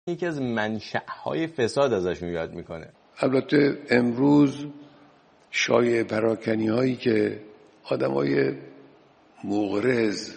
یکی از منشأهای فساد ازشون یاد میکنه. البته امروز شایعه پراکنی هایی که آدمای مغرض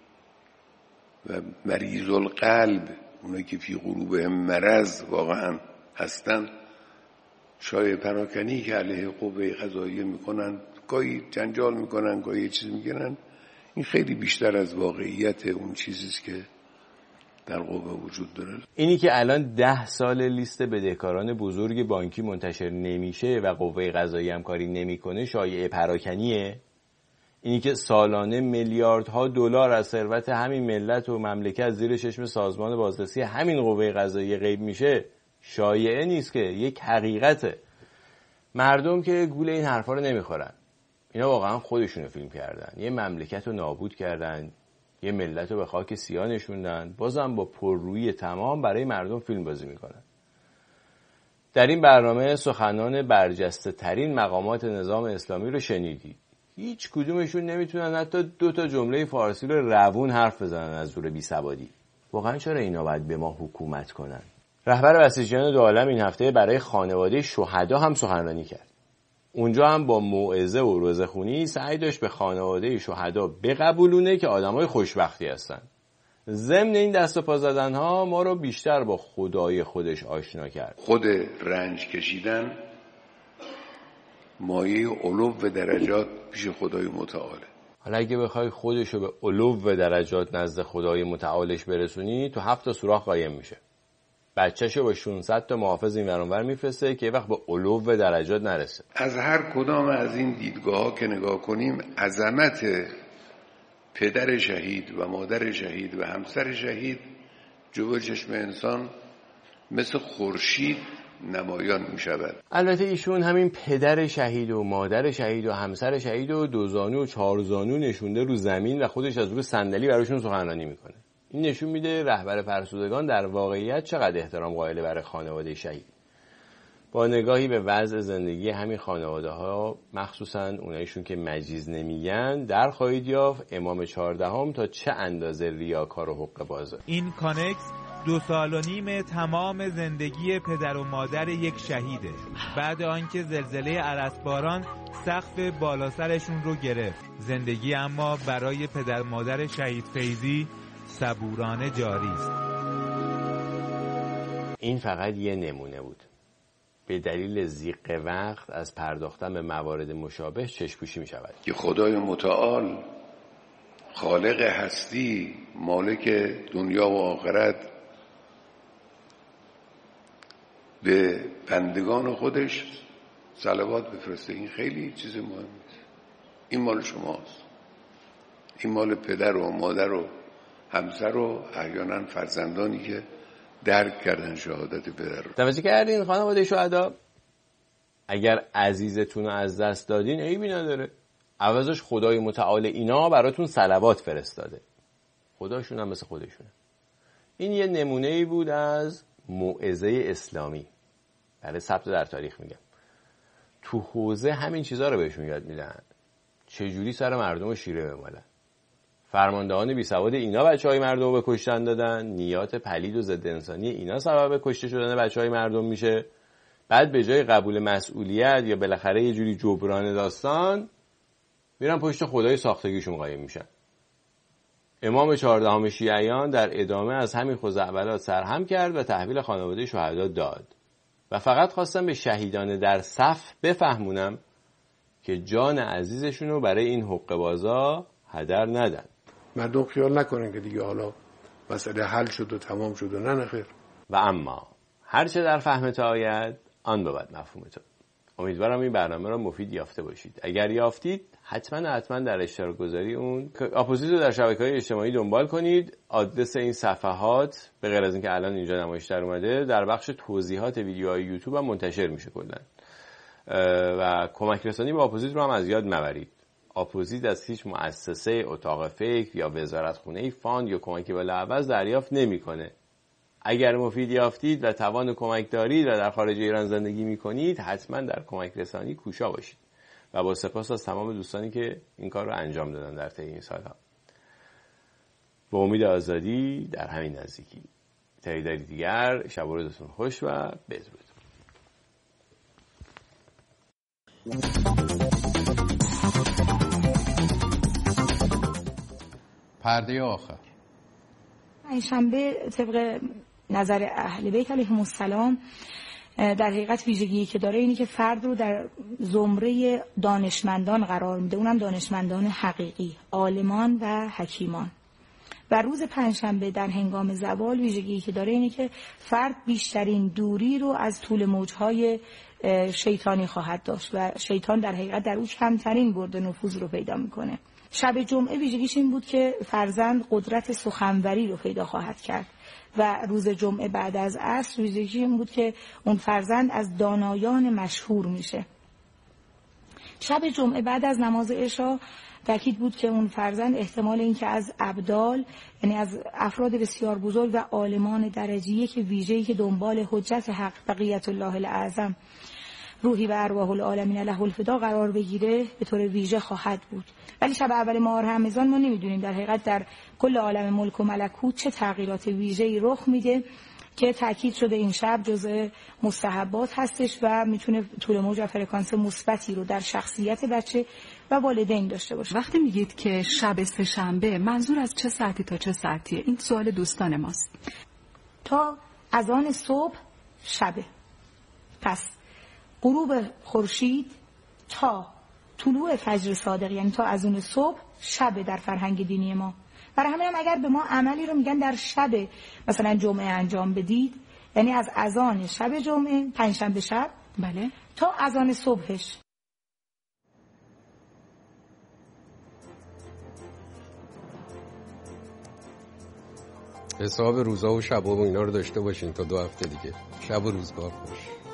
و مریض القلب، اونایی که فی قلوبهم مرض واقعا هستن، شایعه پراکنی که علیه قوه قضاییه میکنن، گاهی جنجال میکنن، گاهی یه چیز میگنن، این خیلی بیشتر از واقعیت اون چیزیست که در قوه وجود داره. اینی که الان 10 سال لیست بدهکاران بزرگ بانکی منتشر نمیشه و قوه قضاییه هم کاری نمیکنه شایعه پراکنیه. اینی که سالانه میلیاردها دلار از ثروت همین ملت و مملکت زیر چشم سازمان بازرسی همین قوه قضاییه غیب میشه شایعه نیست که یک حقیقته. مردم که گول این حرفا رو نمیخورن. اینا واقعا خودشونو فیلم کردن، یه مملکت رو نابود کردن، یه ملت رو به خاک سیاه نشوندن، بازم با پررویی تمام برای مردم فیلم بازی میکنن. در این برنامه سخنان برجسته ترین مقامات نظام اسلامی رو شنیدید. هیچ کدومشون نمیتونن حتی 2 جمله فارسی رو روون حرف بزنن از زور بیسوادی. واقعا چرا اینا باید به ما حکومت کنن؟ رهبر بسیجیان دو عالم این هفته برای خانواده شهدا هم سخنرانی کرد. اونجا هم با موعظه و روزخونی سعی داشت به خانواده شهدا بقبولونه که آدمای خوشبختی هستن. ضمن این دست و پا زدن‌ها ما رو بیشتر با خدای خودش آشنا کرد. خود رنج کشیدن مایه علو و درجات پیش خدای متعاله. حالا اگه بخوای خودش رو به علو و درجات نزد خدای متعالش برسونی، تو 7 سوراخ قایم میشه. بچه‌شو با 600 تا محافظ این ور اونور میفرسته که وقت به علو و درجات نرسه. از هر کدام از این دیدگاه‌ها که نگاه کنیم، عظمت پدر شهید و مادر شهید و همسر شهید جلوی چشم انسان مثل خورشید نمایان می شود. البته ایشون همین پدر شهید و مادر شهید و همسر شهید و 2 زانو و 4 زانو نشونده رو زمین و خودش از روی صندلی براشون سخنرانی میکنه. این نشون میده رهبر فرسودگان در واقعیت چقدر احترام قائل برای خانواده شهید. با نگاهی به وضع زندگی همین خانواده ها، مخصوصا اونایشون که مجیز نمیگن، در خواهید یافت امام 14 تا چه اندازه ریاکار و حق بازه. این کانکس 2 سال و نیم تمام زندگی پدر و مادر یک شهیده. بعد آنکه زلزله ارسباران سقف بالا سرشون رو گرفت، زندگی اما برای پدر مادر شهید فیضی صبورانه جاری است. این فقط یه نمونه بود. به دلیل ضیق وقت از پرداختن به موارد مشابه چشم‌پوشی می‌شود. که خدای متعال خالق هستی، مالک دنیا و آخرت، به بندگان خودش صلوات بفرسته. این خیلی چیز مهمه. این مال شماست. این مال پدر و مادر و همسر و احیانا فرزندانی که درک کردن شهادت پدر رو. توجه کردین خانواده شهدا؟ اگر عزیزتون رو از دست دادین عیبی نداره. عوضش خدای متعال اینا براتون صلوات فرستاده. خداشون هم مثل خودشونه. این یه نمونه‌ای بود از موعظه اسلامی. برای ثبت در تاریخ میگم. تو حوزه همین چیزا رو بهشون یاد میدن. چجوری سر مردم رو شیره بمالن. فرماندهان بی سواد اینا بچهای مردم رو به کشتن دادن، نیات پلید و ضد انسانی اینا سبب کشته شدن بچهای مردم میشه. بعد به جای قبول مسئولیت یا بالاخره یه جوری جبران داستان میرن پشت خدای ساختگیشون قایم میشن. امام 14 شیعیان در ادامه از همین خزعبلات سرهم کرد و تحویل خانواده شهدا داد. و فقط خواستم به شهیدان در صف بفهمونم که جان عزیزشون رو برای این حقه‌بازا هدر ندن. مردم خیال نکنن که دیگه حالا مسئله حل شد و تمام شد و نه خیر. و اما هرچه در فهمت آید آن بود مفهومتون. امیدوارم این برنامه را مفید یافته باشید. اگر یافتید حتما در اشتراک گذاری اون اپوزیت رو در شبکه‌های اجتماعی دنبال کنید. آدرس این صفحات به غیر از اینکه الان اینجا نمایش در اومده، در بخش توضیحات ویدیوهای یوتیوب هم منتشر میشه کلا. و کمک رسانی به اپوزیت رو هم از یاد مبرید. اپوزیت از هیچ مؤسسه، اتاق فکر یا وزارتخونه فاند یا کمکی بلاعوض دریافت نمیکنه. اگر مفید یافتید و توان کمک دارید و در خارج ایران زندگی میکنید، حتما در کمک رسانی کوشا باشید. و با سپاس از تمام دوستانی که این کار رو انجام دادن در طی این سالها. با امید آزادی در همین نزدیکی. شنیداری دیگر شب و روزتون خوش و بدرود. پرده آخر. پنجشنبه طبق نظر اهل بیت علیهم السلام در حقیقت ویژگی که داره اینی که فرد رو در زمره دانشمندان قرار میده، اونم دانشمندان حقیقی، عالمان و حکیمان. و روز پنجشنبه در هنگام زوال ویژگی که داره اینه که فرد بیشترین دوری رو از طول موجهای شیطانی خواهد داشت و شیطان در حقیقت در او کمترین برد نفوذ رو پیدا میکنه. شب جمعه ویژگیش این بود که فرزند قدرت سخنوری رو پیدا خواهد کرد و روز جمعه بعد از عصر ویژگیش این بود که اون فرزند از دانایان مشهور میشه. شب جمعه بعد از نماز عشا تأکید بود که اون فرزند احتمال این که از ابدال، یعنی از افراد بسیار بزرگ و عالمان درجه یک ویژه‌ای که دنبال حجت حق بقیت الله الاعظم روحی و ارواح العالمین له الفدا قرار بگیره به طور ویژه خواهد بود. ولی شب اول ماه رمضان ما نمیدونیم در حقیقت در کل عالم ملک و ملکوت چه تغییرات ویژه‌ای رخ میده که تأکید شده این شب جزء مستحبات هستش و میتونه طول موج و فرکانس مثبتی رو در شخصیت بچه و والدین داشته باشه. وقتی میگید که شب سه‌شنبه منظور از چه ساعتی تا چه ساعتیه؟ این سوال دوستان ماست. تا اذان صبح شبه. پس غروب خورشید تا طلوع فجر صادق، یعنی تا اذان صبح شب در فرهنگ دینی ما. برای همین هم اگر به ما عملی رو میگن در شب مثلا جمعه انجام بدید، یعنی از اذان شب جمعه پنجشنبه شب بله تا اذان صبحش. حساب روزا و شبا و اینا رو داشته باشین تا 2 هفته دیگه. شب و روزگار خوش.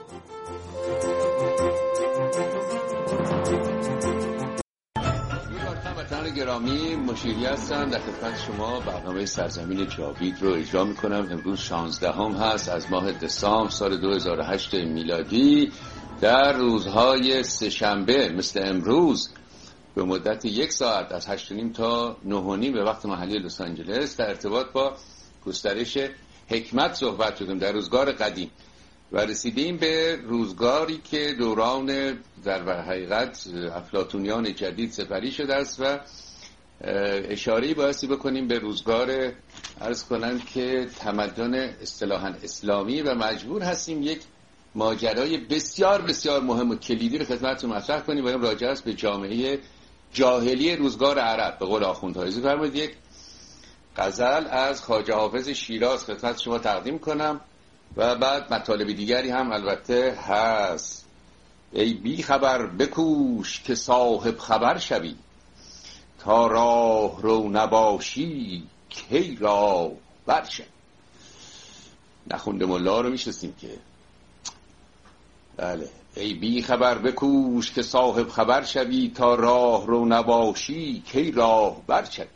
هموطنان گرامی، مشیری هستم در خدمت شما. برنامه سرزمین جاوید رو اجرا میکنم. امروز 16 هست از ماه دسامبر سال 2008 میلادی. در روزهای سه‌شنبه مثل امروز به مدت 1 ساعت از 8:30 تا 9:30 به وقت محلی لس آنجلس در ارتباط با گسترش حکمت صحبت شدیم در روزگار قدیم و رسیدیم به روزگاری که دوران در حقیقت افلاطونیان جدید سپری شده است و اشاره‌ای بایستی بکنیم به روزگار عرض کنم که تمدن اصطلاحاً اسلامی و مجبور هستیم یک ماجرای بسیار بسیار مهم و کلیدی رو خدمتتون مطرح کنیم و این راجع است به جامعه جاهلی روزگار عرب. به قول آخوندها فرمودید یک غزل از خواجه حافظ شیراز خدمت شما تقدیم کنم و بعد مطالب دیگری هم البته هست. ای بی خبر بکوش که صاحب خبر شوی، تا راه رو نباشی کی راه بر شوی. نخونده ملا رو میشناسیم که بله. ای بی خبر بکوش که صاحب خبر شوی، تا راه رو نباشی کی راه بر شوی.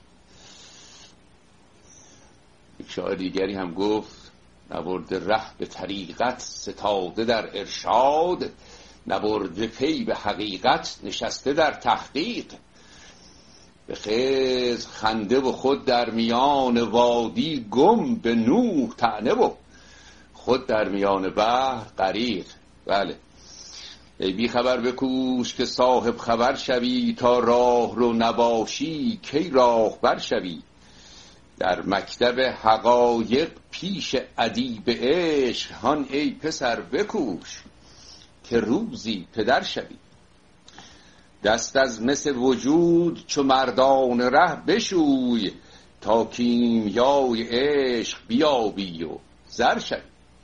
یک شاعر دیگری هم گفت نبرده ره به طریقت ستاده در ارشاد، نبرده پی به حقیقت نشسته در تحقیق. به خضر خنده و خود در میان وادی گم، به نوح طعنه و خود در میان بحر غریق. بله. ای بی خبر بکوش که صاحب خبر شوی، تا راه رو نباشی کی راه بر شوی. در مکتب حقایق پیش ادیب عشق، هان ای پسر بکوش که روزی پدر شوی. دست از مس وجود چو مردان ره بشوی، تا کیمیای عشق بیابی و زر شوی.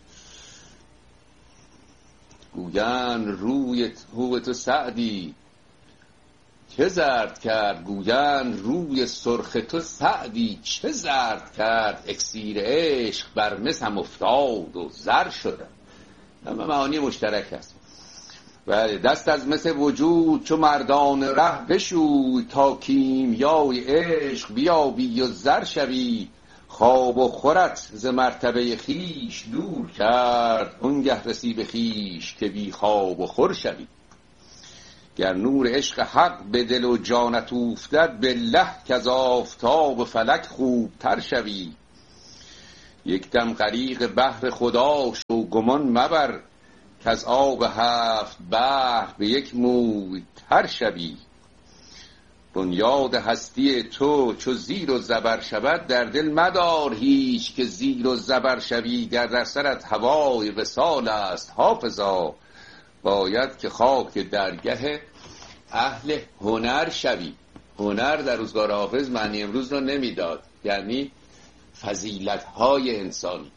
گویند روی تو سعدی چه زرد کرد، گویند روی سرخ تو سعدی چه زرد کرد. اکسیر عشق بر مس هم افتاد و زر شد. همه معانی مشترک هست. و دست از مس وجود چو مردان ره بشوی، تا کیمیای عشق بیابی و زر شوی. خواب و خورت ز مرتبه خیش دور کرد، اونگه رسی به خیش که بی خواب و خور شوی. گر نور عشق حق به دل و جانت اوفتد، بالله که از آفتاب فلک خوب تر شوی. یک دم غریق بحر خدا شو گمان مبر، که از آب 7 بحر به یک موی تر شوی. بنیاد هستی تو چو زیر و زبر شود، در دل مدار هیچ که زیر و زبر شوی. در سرت هوای وصال است حافظا، باید که خاک درگه اهل هنر شوی. هنر در روزگار حافظ معنی امروز رو نمیداد، یعنی فضیلت‌های انسانی.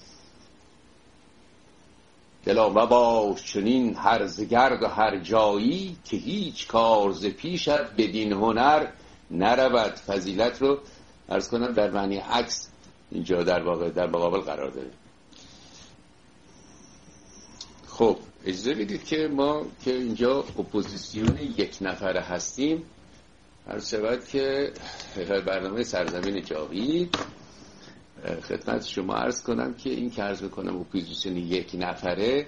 دلا مباش چنین هرزگرد و هر جایی، که هیچ کار ز پیشت بدین هنر نرود. فضیلت رو عرض کنم در معنی عکس اینجا در واقع در مقابل قرار داره. خب اجازه بدید که ما که اینجا اپوزیسیون یک نفره هستیم، عرض شود که برنامه سرزمین جاوید خدمت شما عرض کنم که این که عرض بکنم اپوزیسیون یک نفره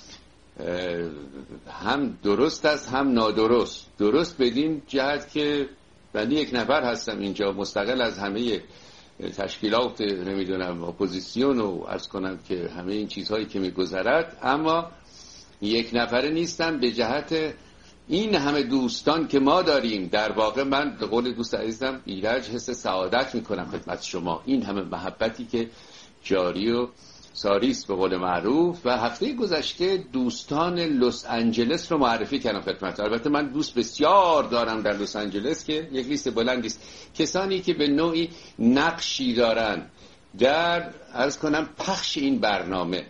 هم درست است هم نادرست. درست بدین جهت که بنده یک نفر هستم اینجا، مستقل از همه تشکیلات نمیدونم اپوزیسیون و عرض کنم که همه این چیزهایی که میگذرد، اما یک نفره نیستم به جهت این همه دوستان که ما داریم. در واقع من به قول دوست عزیزم ایرج حس سعادت میکنم خدمت شما، این همه محبتی که جاری و ساری است به قول معروف. و هفته گذشته دوستان لس آنجلس رو معرفی کردم خدمت. البته من دوست بسیار دارم در لس آنجلس که یک لیست بلندی است، کسانی که به نوعی نقشی دارن در عرض کنم پخش این برنامه.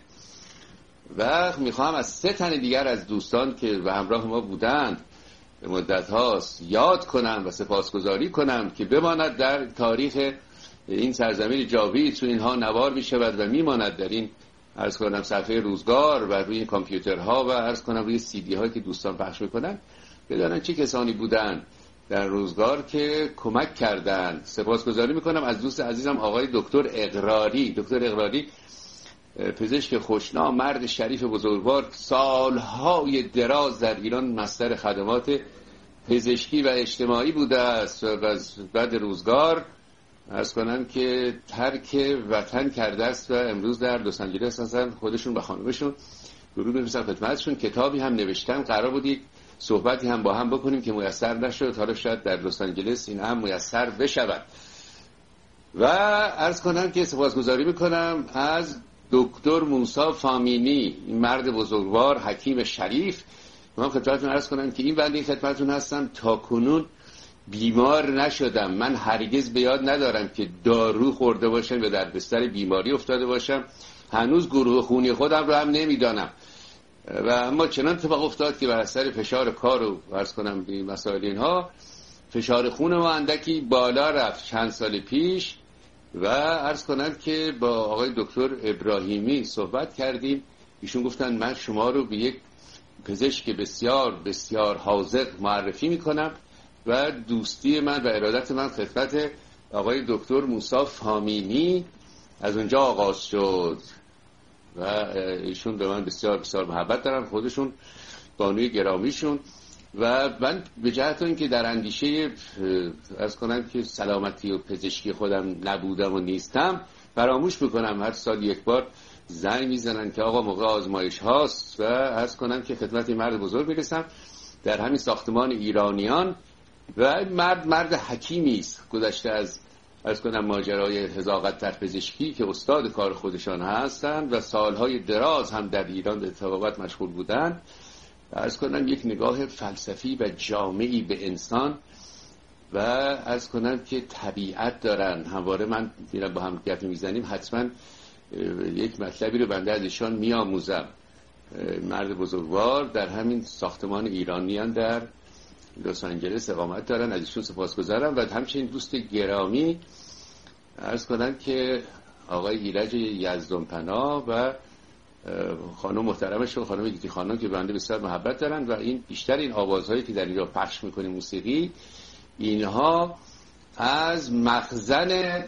و میخوام از 3 تن دیگر از دوستان که به همراه ما بودند به مدت هاست یاد کنم و سپاسگزاری کنم که بماند در تاریخ این سرزمین جاوید، چون اینها نوار میشود و میماند در این عرض کنم صفحه روزگار و روی این کامپیوترها و عرض کنم روی سی دی هایی که دوستان پخش میکنن، بدانن چه کسانی بودن در روزگار که کمک کردند. سپاسگزاری میکنم از دوست عزیزم آقای دکتر اقراری. دکتر اقراری پزشک خوشنام، مرد شریف بزرگوار، سالهای دراز در ایران مصدر خدمات پزشکی و اجتماعی بوده است و بعد روزگار عرض کنم که ترک وطن کرده است و امروز در لس آنجلس هستن. خودشون و خانمشون درود می‌فرستم خدمتشون. کتابی هم نوشتن، قرار بود صحبتی هم با هم بکنیم که میسر نشد، حالا شاید در لس آنجلس این هم میسر بشود. و عرض کنم که سپاسگزاری میکنم از دکتر موسی فامینی، این مرد بزرگوار، حکیم شریف. من خدمتتون عرض کنم که این بنده خدمتتون هستم، تا کنون بیمار نشدم. من هرگز به یاد ندارم که دارو خورده باشم یا در بستر بیماری افتاده باشم. هنوز گروه خونی خودم رو هم نمیدانم. و اما چنان اتفاق افتاد که بر اثر فشار کار و عرض کنم این مسائل اینها فشار خون ما اندکی بالا رفت چند سال پیش و عرض کنم که با آقای دکتر ابراهیمی صحبت کردیم. ایشون گفتن من شما رو به یک پزشک بسیار بسیار حاذق معرفی میکنم و دوستی من و ارادت من خدمت آقای دکتر موسی فامینی از اونجا آغاز شد و ایشون به من بسیار بسیار محبت دارن، خودشون بانوی گرامیشون. و من به جهت اینکه در اندیشه عرض کنم که سلامتی و پزشکی خودم نبودم و نیستم، فراموش میکنم هر سال یک بار زنگ میزنن که آقا موقع آزمایش هاست و عرض کنم که خدمت این مرد بزرگ برسم در همین ساختمان ایرانیان. و مرد حکیمی است، گذشته از عرض کنم ماجرای حذاقت در پزشکی که استاد کار خودشان هستند و سالهای دراز هم در ایران به طبابت مشغول بودند. عرض کنم یک نگاه فلسفی و جامعی به انسان و عرض کنم که طبیعت دارن. همواره من میرم با هم گپ میزنیم، حتما یک مطلبی رو بنده از ایشان میآموزم. مرد بزرگوار در همین ساختمان ایرانیان در لس آنجلس اقامت دارن، از ایشون سپاسگزارم. و همچنین دوست گرامی عرض کنم که آقای ایرج یزدانپناه و خانم محترمشون خانم گیتی خانم که بنده بسیار محبت دارن و این بیشتر این آوازهایی که در اینجا پخش میکنیم موسیقی، اینها از مخزن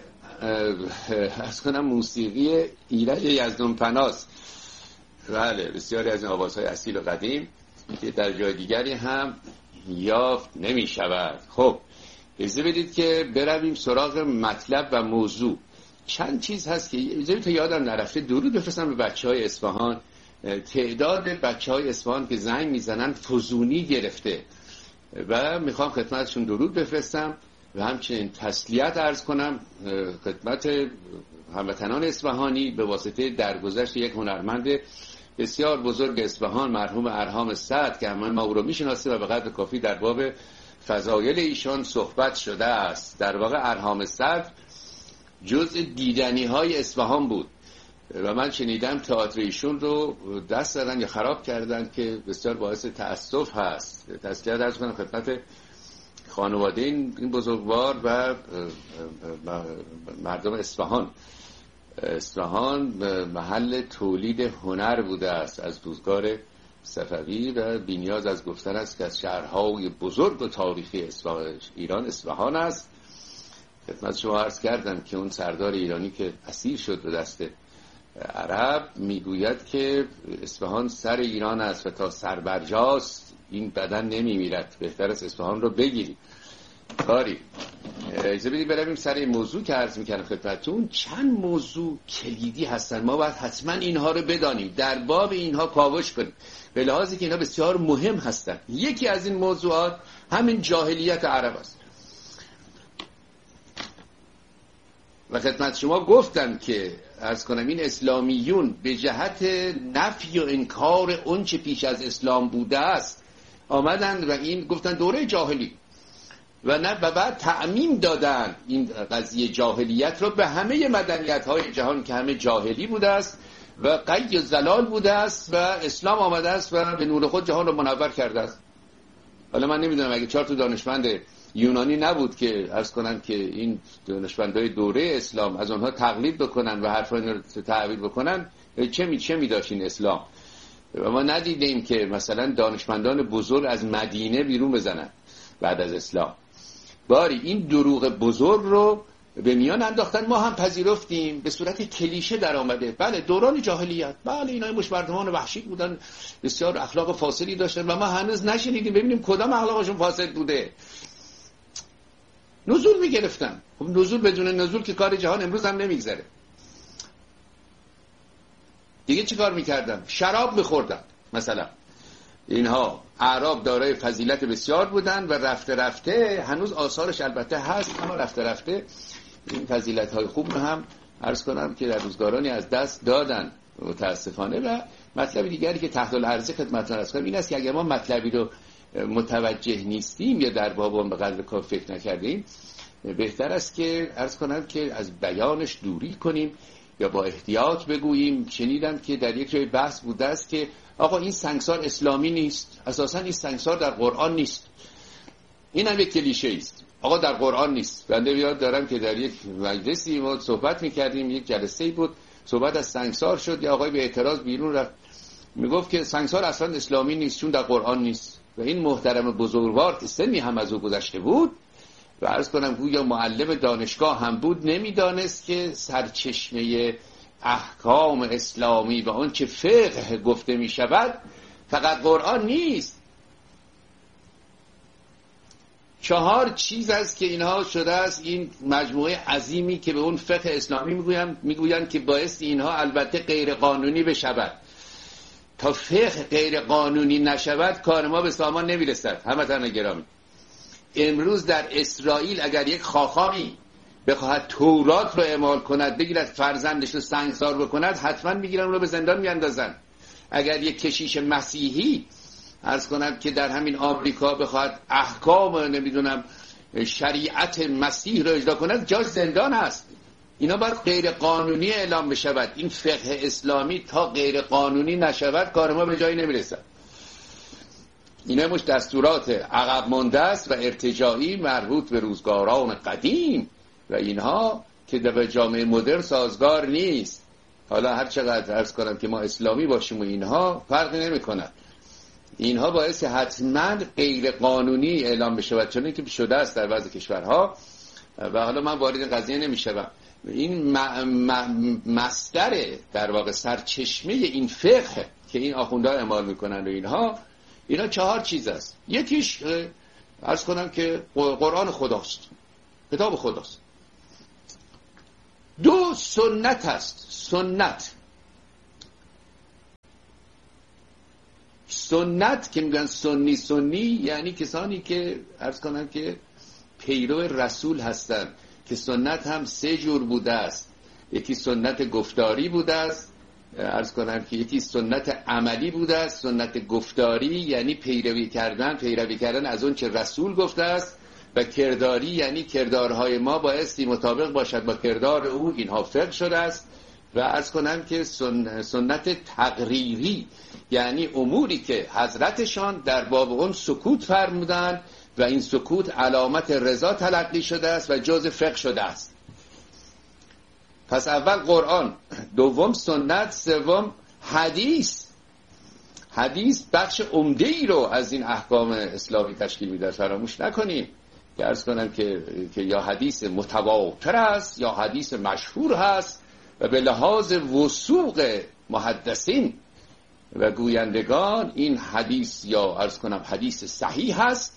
عرض کنم موسیقی ایرج یزدانپناه است. بله، بسیاری از این آوازهای اصیل و قدیم که در جای دیگری هم یافت نمی شود. خب اجازه بدید که برویم سراغ مطلب و موضوع. چند چیز هست که تا یادم نرفته درود بفرستم به بچهای اصفهان. تعداد بچهای اصفهان که زنگ میزنن فزونی گرفته و میخوام خدمتشون درود بفرستم و همچنین تسلیت عرض کنم خدمت هموطنان اصفهانی به واسطه درگذشت یک هنرمند بسیار بزرگ اصفهان مرحوم ارهام سعد که همه ما او رو میشناسیم و به قدر کافی در باب فضایل ایشان صحبت شده است. در واقع ارهام سعد جزء دیدنی های اصفهان بود و من شنیدم تئاتر ایشون رو دست دادن یا خراب کردن که بسیار باعث تأسف هست. تسلیت عرض کنم خدمت خانواده این بزرگوار و مردم اصفهان. اصفهان محل تولید هنر بوده است از روزگار صفوی و بی‌نیاز از گفتن است که از شهرهای بزرگ و تاریخی ایران اصفهان است. خدمت شما عرض کردم که اون سردار ایرانی که اسیر شد به دست عرب میگوید که اصفهان سر ایران است و تا سر برجاست این بدن نمیمیرد، بهتر است اصفهان رو بگیرید. کاری اجازه بدید برویم سر این موضوع که عرض میکنم خدمتتون. چند موضوع کلیدی هستن، ما باید حتما اینها رو بدانیم، در باب اینها کاوش کنیم به لحاظی که اینها بسیار مهم هستن. یکی از این موضوعات همین جاهلیت عرب است و خدمت شما گفتم که عرض کنم این اسلامیون به جهت نفی و انکار اون چه پیش از اسلام بوده است آمدن و این گفتن دوره جاهلی و بعد تعمیم دادن این قضیه جاهلیت رو به همه مدنیت‌های جهان که همه جاهلی بوده است و قی و زلال بوده است و اسلام آمده است و به نور خود جهان رو منور کرده است. حالا من نمیدونم اگه 4 تا دانشمند یونانی نبود که عرض کنن که این دانشمندای دوره اسلام از آنها تقلید بکنن و حرفا رو تعبیر بکنن، چه می‌داشت این اسلام؟ و ما ندیدیم که مثلا دانشمندان بزرگ از مدینه بیرون بزنن بعد از اسلام. باری این دروغ بزرگ رو به میان انداختن، ما هم پذیرفتیم، به صورت کلیشه در آمده. بله دوران جاهلیت، بله اینا مش مردمان وحشی بودن، بسیار اخلاق فاسدی داشتن و ما هنوز نشنیدیم ببینیم کدام اخلاقشون فاسد بوده. نزول میگرفتن. خب نزول بدون نزول که کار جهان امروز هم نمیگذره. دیگه چی کار میکردن؟ شراب میخوردن مثلا. اینها اعراب دارای فضیلت بسیار بودن و رفته رفته هنوز آثارش البته هست، اما رفته رفته این فضیلت های خوب رو هم عرض کنم که در روزگارانی از دست دادن متاسفانه. و مطلب دیگری که تحت العرض خدمتتون عرض کنم این است که اگر ما مطلبی رو متوجه نیستیم یا در باب به قدر کافی فکر نکردیم، بهتر است که عرض کنم که از بیانش دوری کنیم یا با احتیاط بگوییم. شنیدم که در یک جای بحث بوده است که آقا این سنگسار اسلامی نیست، اساسا این سنگسار در قرآن نیست. این هم یک کلیشه است، آقا در قرآن نیست. بنده یاد دارم که در یک مجلسی ما صحبت می‌کردیم، یک جلسه‌ای بود، صحبت از سنگسار شد، یا آقای به اعتراض بیرون رفت میگفت که سنگسار اصلا اسلامی نیست چون در قرآن نیست. و این محترم بزرگوار که سنی هم از او گذشته بود و عرض کنم گویا معلم دانشگاه هم بود، نمیدانست که سرچشمه احکام اسلامی و اون چه فقه گفته می شود فقط قرآن نیست. 4 چیز است که اینها شده است این مجموعه عظیمی که به اون فقه اسلامی میگویند که باعث اینها البته غیر قانونی بشود. تا فقه غیر قانونی نشود کار ما به سامان نمیرسد. هموطنان گرامی، امروز در اسرائیل اگر یک خاخامی بخواهد تورات رو اعمال کند، بگیرد فرزندش رو سنگسار بکند، حتما میگیرن رو به زندان میاندازن. اگر یک کشیش مسیحی عرض کنم که در همین آمریکا بخواهد احکام نمیدونم شریعت مسیح رو اجرا کند، جاش زندان هست. اینا باید غیر قانونی اعلام بشود. این فقه اسلامی تا غیر قانونی نشود کار ما به جایی نمیرسد. اینا مش دستورات عقب مانده است و ارتجاعی مربوط به روزگاران قدیم و اینها که در جامعه مدرن سازگار نیست. حالا هر چقدر عرض کنم که ما اسلامی باشیم و اینها فرقی نمی کند. اینها باعث حتما غیر قانونی اعلام بشود، چون اینکه شده است در بعضی کشورها. و حالا من وارد این قضیه نمیشم. این مصدر در واقع سرچشمه این فقه که این آخوندها اعمال میکنن و اینا 4 چیز است. یکیش عرض کنم که قرآن خداست، کتاب خداست. دو سنت هست. سنت که میگن سنی یعنی کسانی که عرض کنم که پیرو رسول هستند، که سنت هم 3 جور بوده است. یکی سنت گفتاری بوده است، عرض کنم که یکی سنت عملی بوده است. سنت گفتاری یعنی پیروی کردن از اون چه رسول گفته است، و کرداری یعنی کردارهای ما بایستی مطابق باشد با کردار او، اینها فقه شده است. و عرض کنم که سنت تقریری یعنی اموری که حضرتشان در باب اون سکوت فرمودند و این سکوت علامت رضا تلقی شده است و جز فقه شده است. پس اول قرآن، دوم سنت، سوم حدیث. حدیث بخش عمده ای رو از این احکام اسلامی تشکیل میده، فراموش نکنیم. که عرض کنم که یا حدیث متواتر است یا حدیث مشهور هست، و به لحاظ وثوق محدثین و گویندگان این حدیث یا عرض کنم حدیث صحیح است،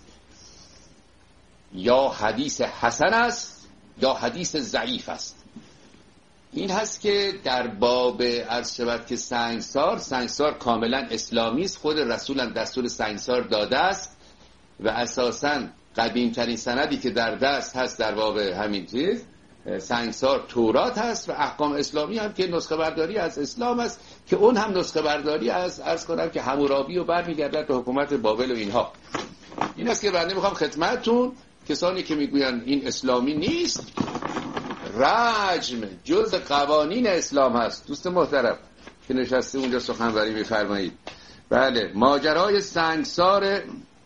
یا حدیث حسن است، یا حدیث ضعیف است. این هست که در باب عرض شود که سنگسار کاملا اسلامی است. خود رسول هم دستور سنگسار داده است و اساساً قدیمترین سندی که در دست هست در باب همین چیز سنگسار تورات هست، و احکام اسلامی هم که نسخه برداری از اسلام است، که اون هم نسخه برداری از عرض کنم که حمورابی و برمیگردد به حکومت بابل و اینها. این است که بنده میخوام خدمتتون کسانی که میگویند این اسلامی نیست، رجم جز قوانین اسلام هست. دوست محترم که نشسته اونجا سخنوری میفرمایید، بله ماجرای سنگسار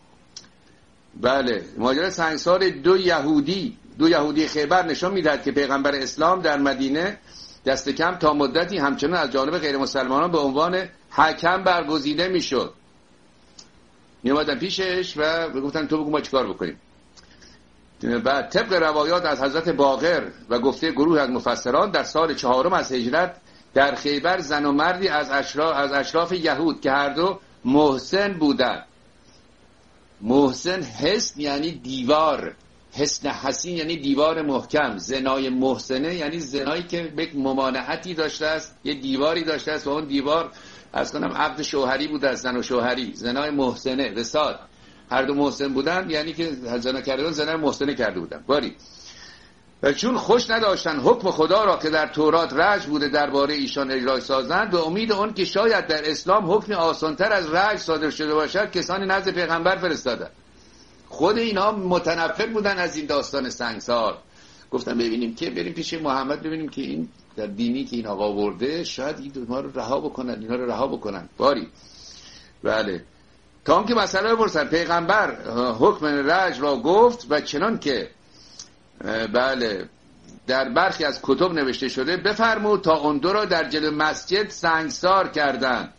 دو یهودی خیبر نشان میدهد که پیغمبر اسلام در مدینه دست کم تا مدتی همچنان از جانب غیر مسلمانان به عنوان حکم برگزیده میشد. میومدن پیشش و گفتن تو بگو ما چیکار بکنیم. بعد طبق روایات از حضرت باقر و گفته گروه از مفسران در سال 4 از هجرت در خیبر زن و مردی از اشراف یهود که هر دو محسن بودند. محسن حسن یعنی دیوار، حسن حسین یعنی دیوار محکم. زنای محسنه یعنی زنایی که به ممانعتی داشته است، یه دیواری داشته است و اون دیوار از کنم عقد شوهری بوده است، زن و شوهری. زنای محسنه وصال، هر دو محسن بودن یعنی که زنا کردن زنای محسنه کرده بودن. باری و چون خوش نداشتن حکم خدا را که در تورات رجم بوده درباره ایشان اجرای سازند، به امید اون که شاید در اسلام حکم آسانتر از رجم صادر شده باشد کسانی نزد پیغمبر فرستادند. خود اینا متنفر بودن از این داستان سنگسار. گفتن ببینیم که بریم پیش محمد ببینیم که این در دینی که این آقا ورده شاید این ما رو رها بکنن، اینا رو رها بکنن. باری بله تا هم که مسئله بپرسن پیغمبر حکم رجم را گفت و چنان که بله در برخی از کتب نوشته شده بفرمود تا اون دو را در جلوی مسجد سنگسار کردند.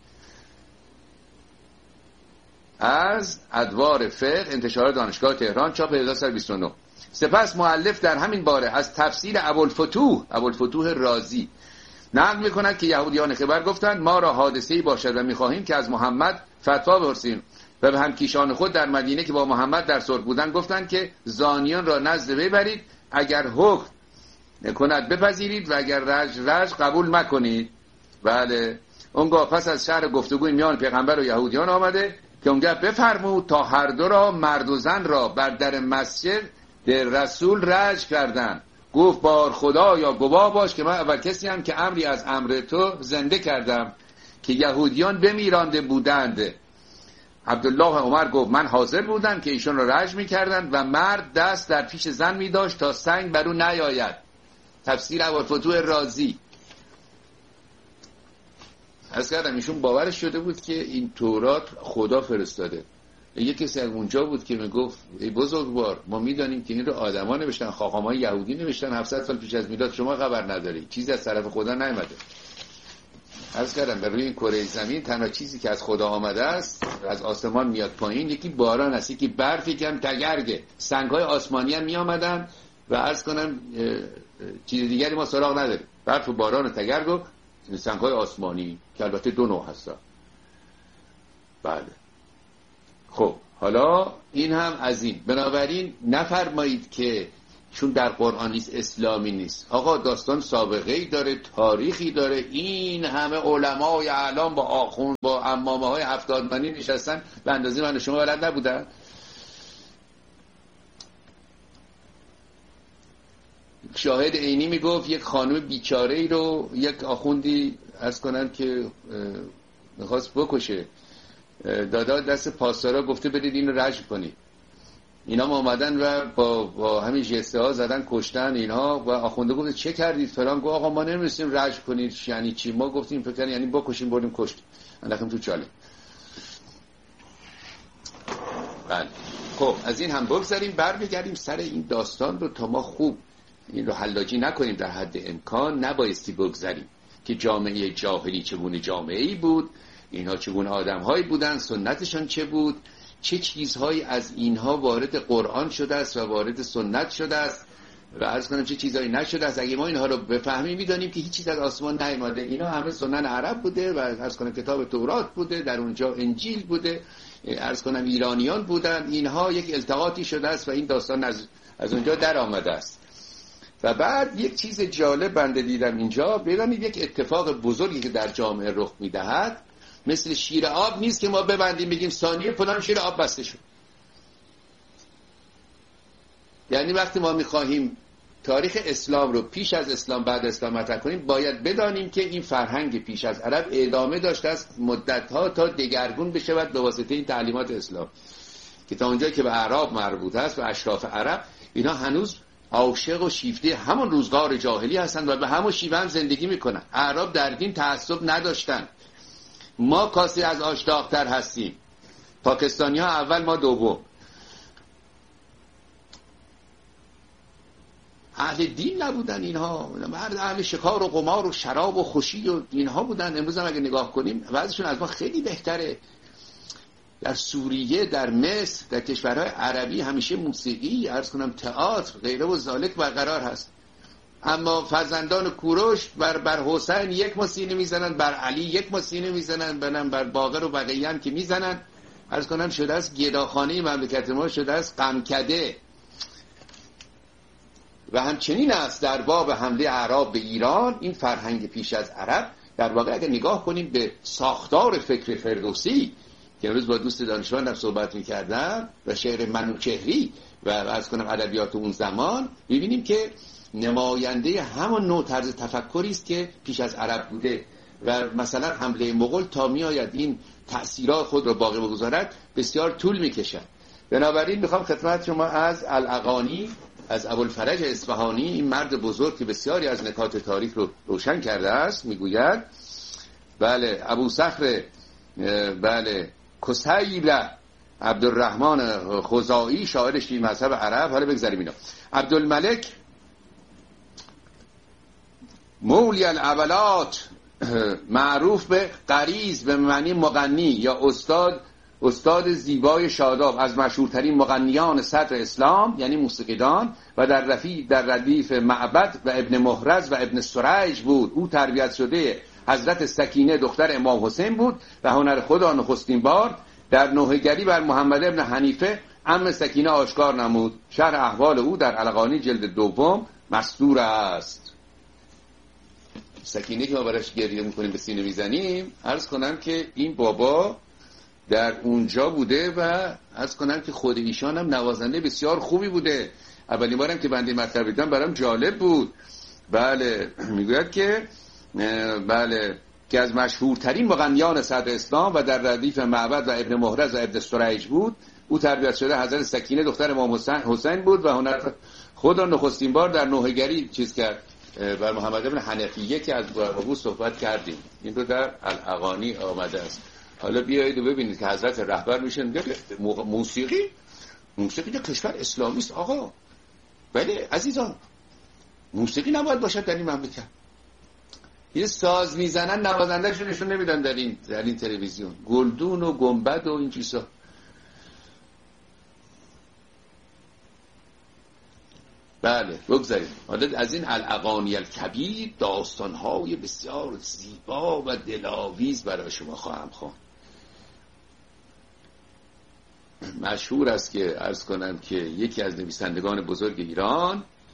از ادوار فقه انتشار دانشگاه تهران چاپ 1929. سپس مؤلف در همین باره از تفسیر ابوالفتوح رازی نقل میکند که یهودیان خیبر گفتند ما را حادثه‌ای باشد و میخواهیم که از محمد فتوا بپرسیم، و به همکیشان خود در مدینه که با محمد در صلح بودند گفتند که زانیان را نزد وی برید، اگر حکم کند بپذیرید و اگر رجم قبول مکنید. بله اونگاه پس از شهر گفتگوی میان پیغمبر و یهودیان آمده که اونجا بفرمود تا هر دو را مرد و زن را بر در مسجد در رسول رجم کردند. گفت بار خدا یا گواه باش که من اول کسی هم که امری از امر تو زنده کردم که یهودیان بمیرانده بودند. عبدالله عمر گفت من حاضر بودم که ایشون را رجم می‌کردند و مرد دست در پیش زن می‌داشت تا سنگ بر او نیاید. تفسیر ابوالفتوح رازی. از کردم ایشون باورش شده بود که این تورات خدا فرستاده. یکی کسی از اونجا بود که میگفت ای بزرگوار ما میدانیم که این رو آدما نوشتن، خاقان‌های یهودی نوشتن 700 سال پیش از میلاد، شما خبر نداری، چیزی از طرف خدا نیامده. عرض کردم بر روی این کره زمین تنها چیزی که از خدا آمده است از آسمان میاد پایین یکی باران است، یکی برف، یکی هم تگرگه. سنگ‌های آسمانی هم میآمدن و عرض کنم چیز دیگری ما سراغ نداریم. برف و باران و تگرگ و سنگ‌های آسمانی که البته دو نوع هستن. بله خب حالا این هم از این. بنابراین نفرمایید که چون در قرآن نیست اسلامی نیست. آقا داستان سابقه‌ای داره، تاریخی داره. این همه علمای اعلام با آخوند با عمامه های 70 منی نشستن به اندازه من و شما بلد نبودن؟ شاهد عینی میگفت یک خانم بیچاره ای رو یک آخوندی عرض کنن که میخواست بکشه، دادا دست پاسدارا گفته برید اینو رجم کنید. اینا اومدن و با همین جسته ها زدن کشتن اینها و آخونده گفت چه کردید فلان. گفت آقا ما نمی‌رسیم رجم کنید. یعنی چی؟ ما گفتیم فکر یعنی بکشیم بردیم کشت انداختیم تو چاله. بله خب از این هم بگذاریم، برمیگردیم سر این داستان رو تا ما خوب این رو حلاجی نکنیم. در حد امکان نبایستی بگذاریم که جامعه جاهلی چگونه جامعه‌ای بود، اینها چگونه آدم‌هایی بودن، سنتشان چه بود، چه چیزهایی از اینها وارد قرآن شده است و وارد سنت شده است و عرض کنم چه چیزهایی نشده است. اگه ما اینها رو بفهمیم می‌دانیم که هیچ چیز از آسمان نیامده. اینا همه سنن عرب بوده و عرض کنم کتاب تورات بوده، در اونجا انجیل بوده، عرض کنم ایرانیان بودن. اینها یک التقاطی شده است و این داستان از اونجا در آمده است. و بعد یک چیز جالب بنده دیدم اینجا، ببینید یک اتفاق بزرگی که در جامعه رخ می‌دهد مثل شیر آب نیست که ما ببندیم بگیم ثانیه فلان شیر آب بسته شد. یعنی وقتی ما می‌خواهیم تاریخ اسلام رو پیش از اسلام بعد اسلام مطرح کنیم باید بدانیم که این فرهنگ پیش از عرب ادامه داشته است مدت‌ها تا دگرگون بشه به واسطه این تعلیمات اسلام که تا اونجایی که به اعراب مربوط است و اشراف عرب، اینا هنوز عاشق و شیفته همون روزگار جاهلی هستند و به همون شیوه هم زندگی میکنن. اعراب در دین تعصب نداشتن. ما کاسی از آش داغ‌تر هستیم. پاکستانی ها اول، ما دوم. اهل دین نبودن اینها، اهل شکار و قمار و شراب و خوشی و اینها بودن. امروز هم اگه نگاه کنیم وضعشون از ما خیلی بهتره. در سوریه، در مصر، در کشورهای عربی همیشه موسیقی، عرض کنم تئاتر، غیره و ذالک برقرار هست. اما فرزندان کوروش بر حسین یک ماسینه میزنن، بر علی یک ماسینه میزنن، بر باقر و بقیه هم که میزنن. عرض کنم شده است گداخانه مملکت ما شده است غمکده. و همچنین است در باب حمله اعراب به ایران، این فرهنگ پیش از عرب در واقع اگر نگاه کنیم به ساختار فکر فردوسی که امروز با دوست دانشمندم صحبت می‌کردم و شعر منوچهری و عرض کنم ادبیات اون زمان، می‌بینیم که نماینده همون نوع طرز تفکری است که پیش از عرب بوده و مثلا حمله مغول تا میآید این تأثیرات خود را باقی بگذارد بسیار طول می‌کشد. بنابراین می‌خوام خدمت شما از الاغانی، از ابوالفرج اصفهانی، این مرد بزرگ که بسیاری از نکات تاریخ رو روشن کرده است، میگوید بله ابو صخر بله کسیل عبدالرحمن خزاعی شاعر شیعی مذهب عرب. حالا بگذاریم اینا. عبدالملک مولی الاولات معروف به قریز به معنی مغنی یا استاد زیبای شاداب، از مشهورترین مغنیان صدر اسلام یعنی موسیقیدان و در ردیف معبد و ابن محرز و ابن سریج بود. او تربیت شده حضرت سکینه دختر امام حسین بود و هنر خدا نخستین بار در نوحه‌گری بر محمد ابن حنیفه عم سکینه آشکار نمود. شرح احوال او در الاغانی جلد دوم مسطور است. سکینه که ما براش گریه میکنیم به سینه میزنیم، عرض کنم که این بابا در اونجا بوده و عرض کنم که خود ایشان هم نوازنده بسیار خوبی بوده. اولین بارم که بنده مطلب دیدم برام جالب بود. بله میگوید که بله که از مشهورترین مغنیان صدر اسلام و در ردیف معبد و ابن محرز و ابن سریج بود. او تربیت شده حضرت سکینه دختر امام حسین بود و هنر خود را نخستین بار در نوحه‌گری چیز کرد بر محمد ابن حنفیه که از او صحبت کردیم. این رو در الاغانی آمده است. حالا بیایید و ببینید که حضرت رهبر میشن موسیقی در کشور اسلامی است آقا. بله عزیزان، موسیقی نباید باشد در این مملکت. یه ساز میزنن نوازنده‌شون نشون نمیدن در این تلویزیون، گلدون و گنبد و این چیزا. بله بگذاریم. حالا از این الاغانی الکبیر داستان‌های بسیار زیبا و دلاویز برای شما خواهم خواند. مشهور است که عرض کنم که یکی از نویسندگان بزرگ ایران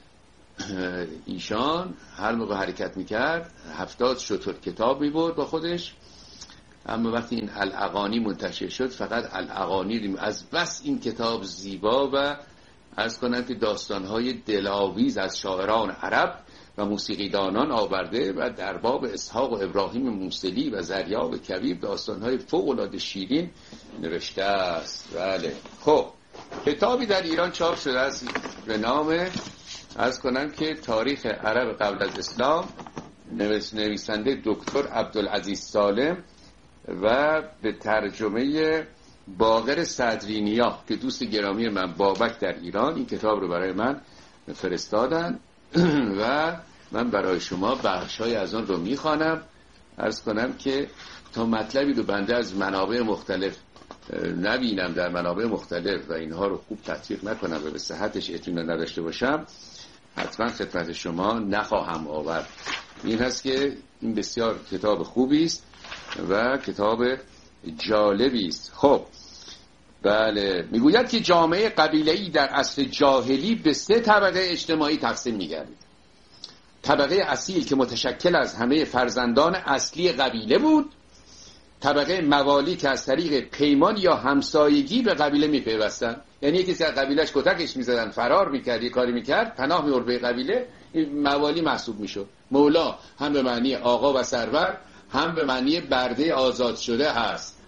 ایشان هر موقع حرکت میکرد 70 شتر کتاب میبرد با خودش. اما وقتی این الاغانی منتشر شد فقط الاغانی از بس این کتاب زیبا و عرض کنم که داستانهای دلاویز از شاعران عرب و موسیقیدانان آورده و در باب اسحاق و ابراهیم موصلی و زریاب کبیر داستانهای فوق‌العاده شیرین نوشته است. بله. خب کتابی در ایران چاپ شده است به نام عرض کنم که تاریخ عرب قبل از اسلام، نویسنده دکتر عبدالعزیز سالم و به ترجمه باقر صدرینیا که دوست گرامی من بابک در ایران این کتاب رو برای من فرستادن و من برای شما بخشای از آن رو میخوانم. عرض کنم که تا مطلبی رو بنده از منابع مختلف نبینم در منابع مختلف و اینها رو خوب تطبیق نکنم و به صحتش اطمینان نداشته باشم حتما خدمت شما نخواهم آورد. این هست که این بسیار کتاب خوبی است و کتاب جالبی است. خب بله، میگوید که جامعه قبیله‌ای در عصر جاهلی به 3 طبقه اجتماعی تقسیم می‌گردید. طبقه اصیل که متشکل از همه فرزندان اصلی قبیله بود، طبقه موالی که از طریق پیمان یا همسایگی به قبیله میپیوستند، یعنی کسی از قبیلهش کتکش میزدن فرار میکرد یه کاری میکرد پناه میورد به قبیله، این موالی محسوب میشد. مولا هم به معنی آقا و سرور هم به معنی برده آزاد شده هست.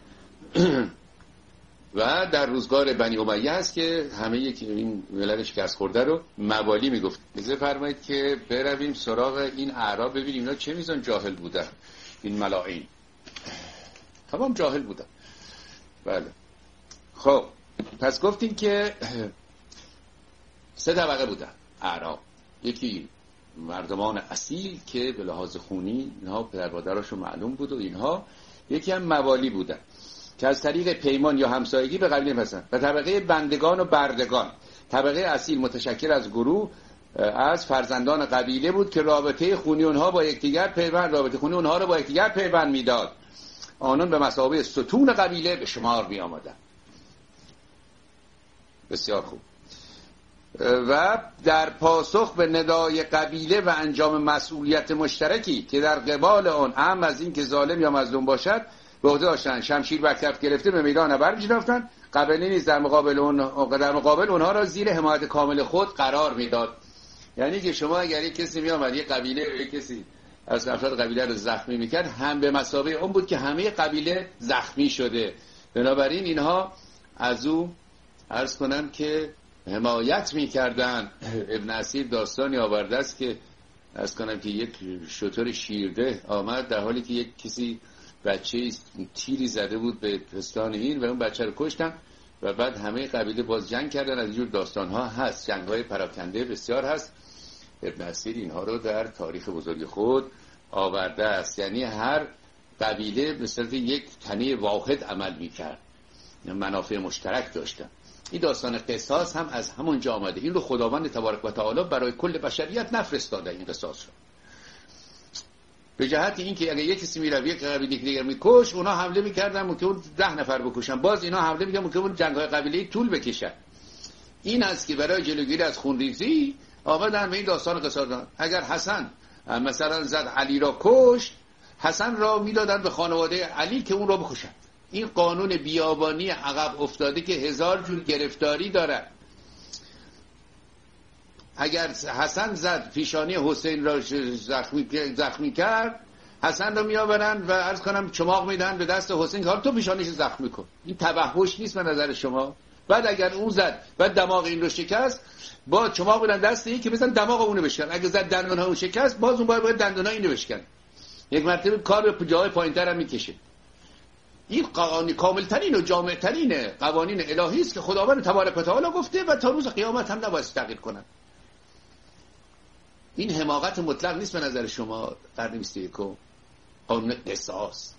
و در روزگار بنی امیه هست که همه این ملل شکست خورده رو موالی میگفت. اجازه فرمایید که برویم سراغ این اعراب ببینیم اینا چه میزان جاهل بودن. این ملاعین تمام جاهل بودن. بله. خب پس گفتیم که 3 طبقه بودن اعراب. یکی مردمان اصیل که به لحاظ خونی اینها پدر مادراشون معلوم بود و اینها، یکی هم موالی بودن که از طریق پیمان یا همسایگی به قبیله می‌پیوستند، و طبقه بندگان و بردگان. طبقه اصیل متشکل از گروه از فرزندان قبیله بود که رابطه خونی اونها با یکدیگر پیوند میداد. آنان به مثابه ستون قبیله به شمار می آمدن. بسیار خوب. و در پاسخ به ندای قبیله و انجام مسئولیت مشترکی که در قبال آن هم از این که ظالم یا مظلوم باشد به عهده داشتن، شمشیر بر کف گرفته به میدان برمی‌رفتند. قبیله نیز در مقابل اونها را زیر حمایت کامل خود قرار میداد. یعنی که شما اگر یک کسی می آمد یک قبیله یک کسی از افراد قبیله رو زخمی میکرد، هم به مثابه اون بود که همه قبیله زخمی شده. بنابراین اینها از او عرض کنم که حمایت میکردن. ابن اسیر داستانی آورده است که عرض کنم که یک شتر شیرده آمد در حالی که یک کسی بچه تیری زده بود به پستان این و اون بچه رو کشتن و بعد همه قبیله باز جنگ کردن. از اینجور داستان ها هست، جنگ های پراکنده بسیار هست. ابن اسیر اینها رو در تاریخ بزرگ خود آورده است. یعنی هر قبیله به صورت یک تنه واحد عمل میکرد، منافع مشترک داشتن. این داستان قصاص هم از همونجا آمده. این رو خداوند تبارک و تعالی برای کل بشریت نفرستاده این قصاص رو، به جهت این که اگه یک کسی میره یک قبیله دیگر میکش، اونا حمله میکردن که اون 10 نفر بکشن، باز اینا حمله میکردن که اون جنگ‌های قبیله‌ای طول بکشن. این است که برای جلوگیری از خونریزی آمدن به این داستان قصاص دادن. اگر حسن مثلا زد علی را کشت، حسن را میدادن به خانواده علی که اون را بکشن. این قانون بیابانی عقب افتاده که 1000 جور گرفتاری داره. اگر حسن زد پیشانی حسین را زخمی کرد، حسن را میآورن و عرض کنم چماق میدن به دست حسین که تو پیشانیش زخمی کن. این توحش نیست به نظر شما؟ بعد اگر اون زد بعد دماغ این رو شکست، با چماق میدن دست این که بزن دماغ اونو بشکن. اگه زد دندونها اون شکست، باز اون باید دندونها اینو بشکن. یک مرتبه کار به جای پایینتر هم میکشه. این قوانین کاملترین و جامعترین قوانین الهی است که خداوند تبارک و تعالی گفته و تا روز قیامت هم نباید تغییر کنن. این حماقت مطلق نیست به نظر شما؟ قرن 21 قانون قصاص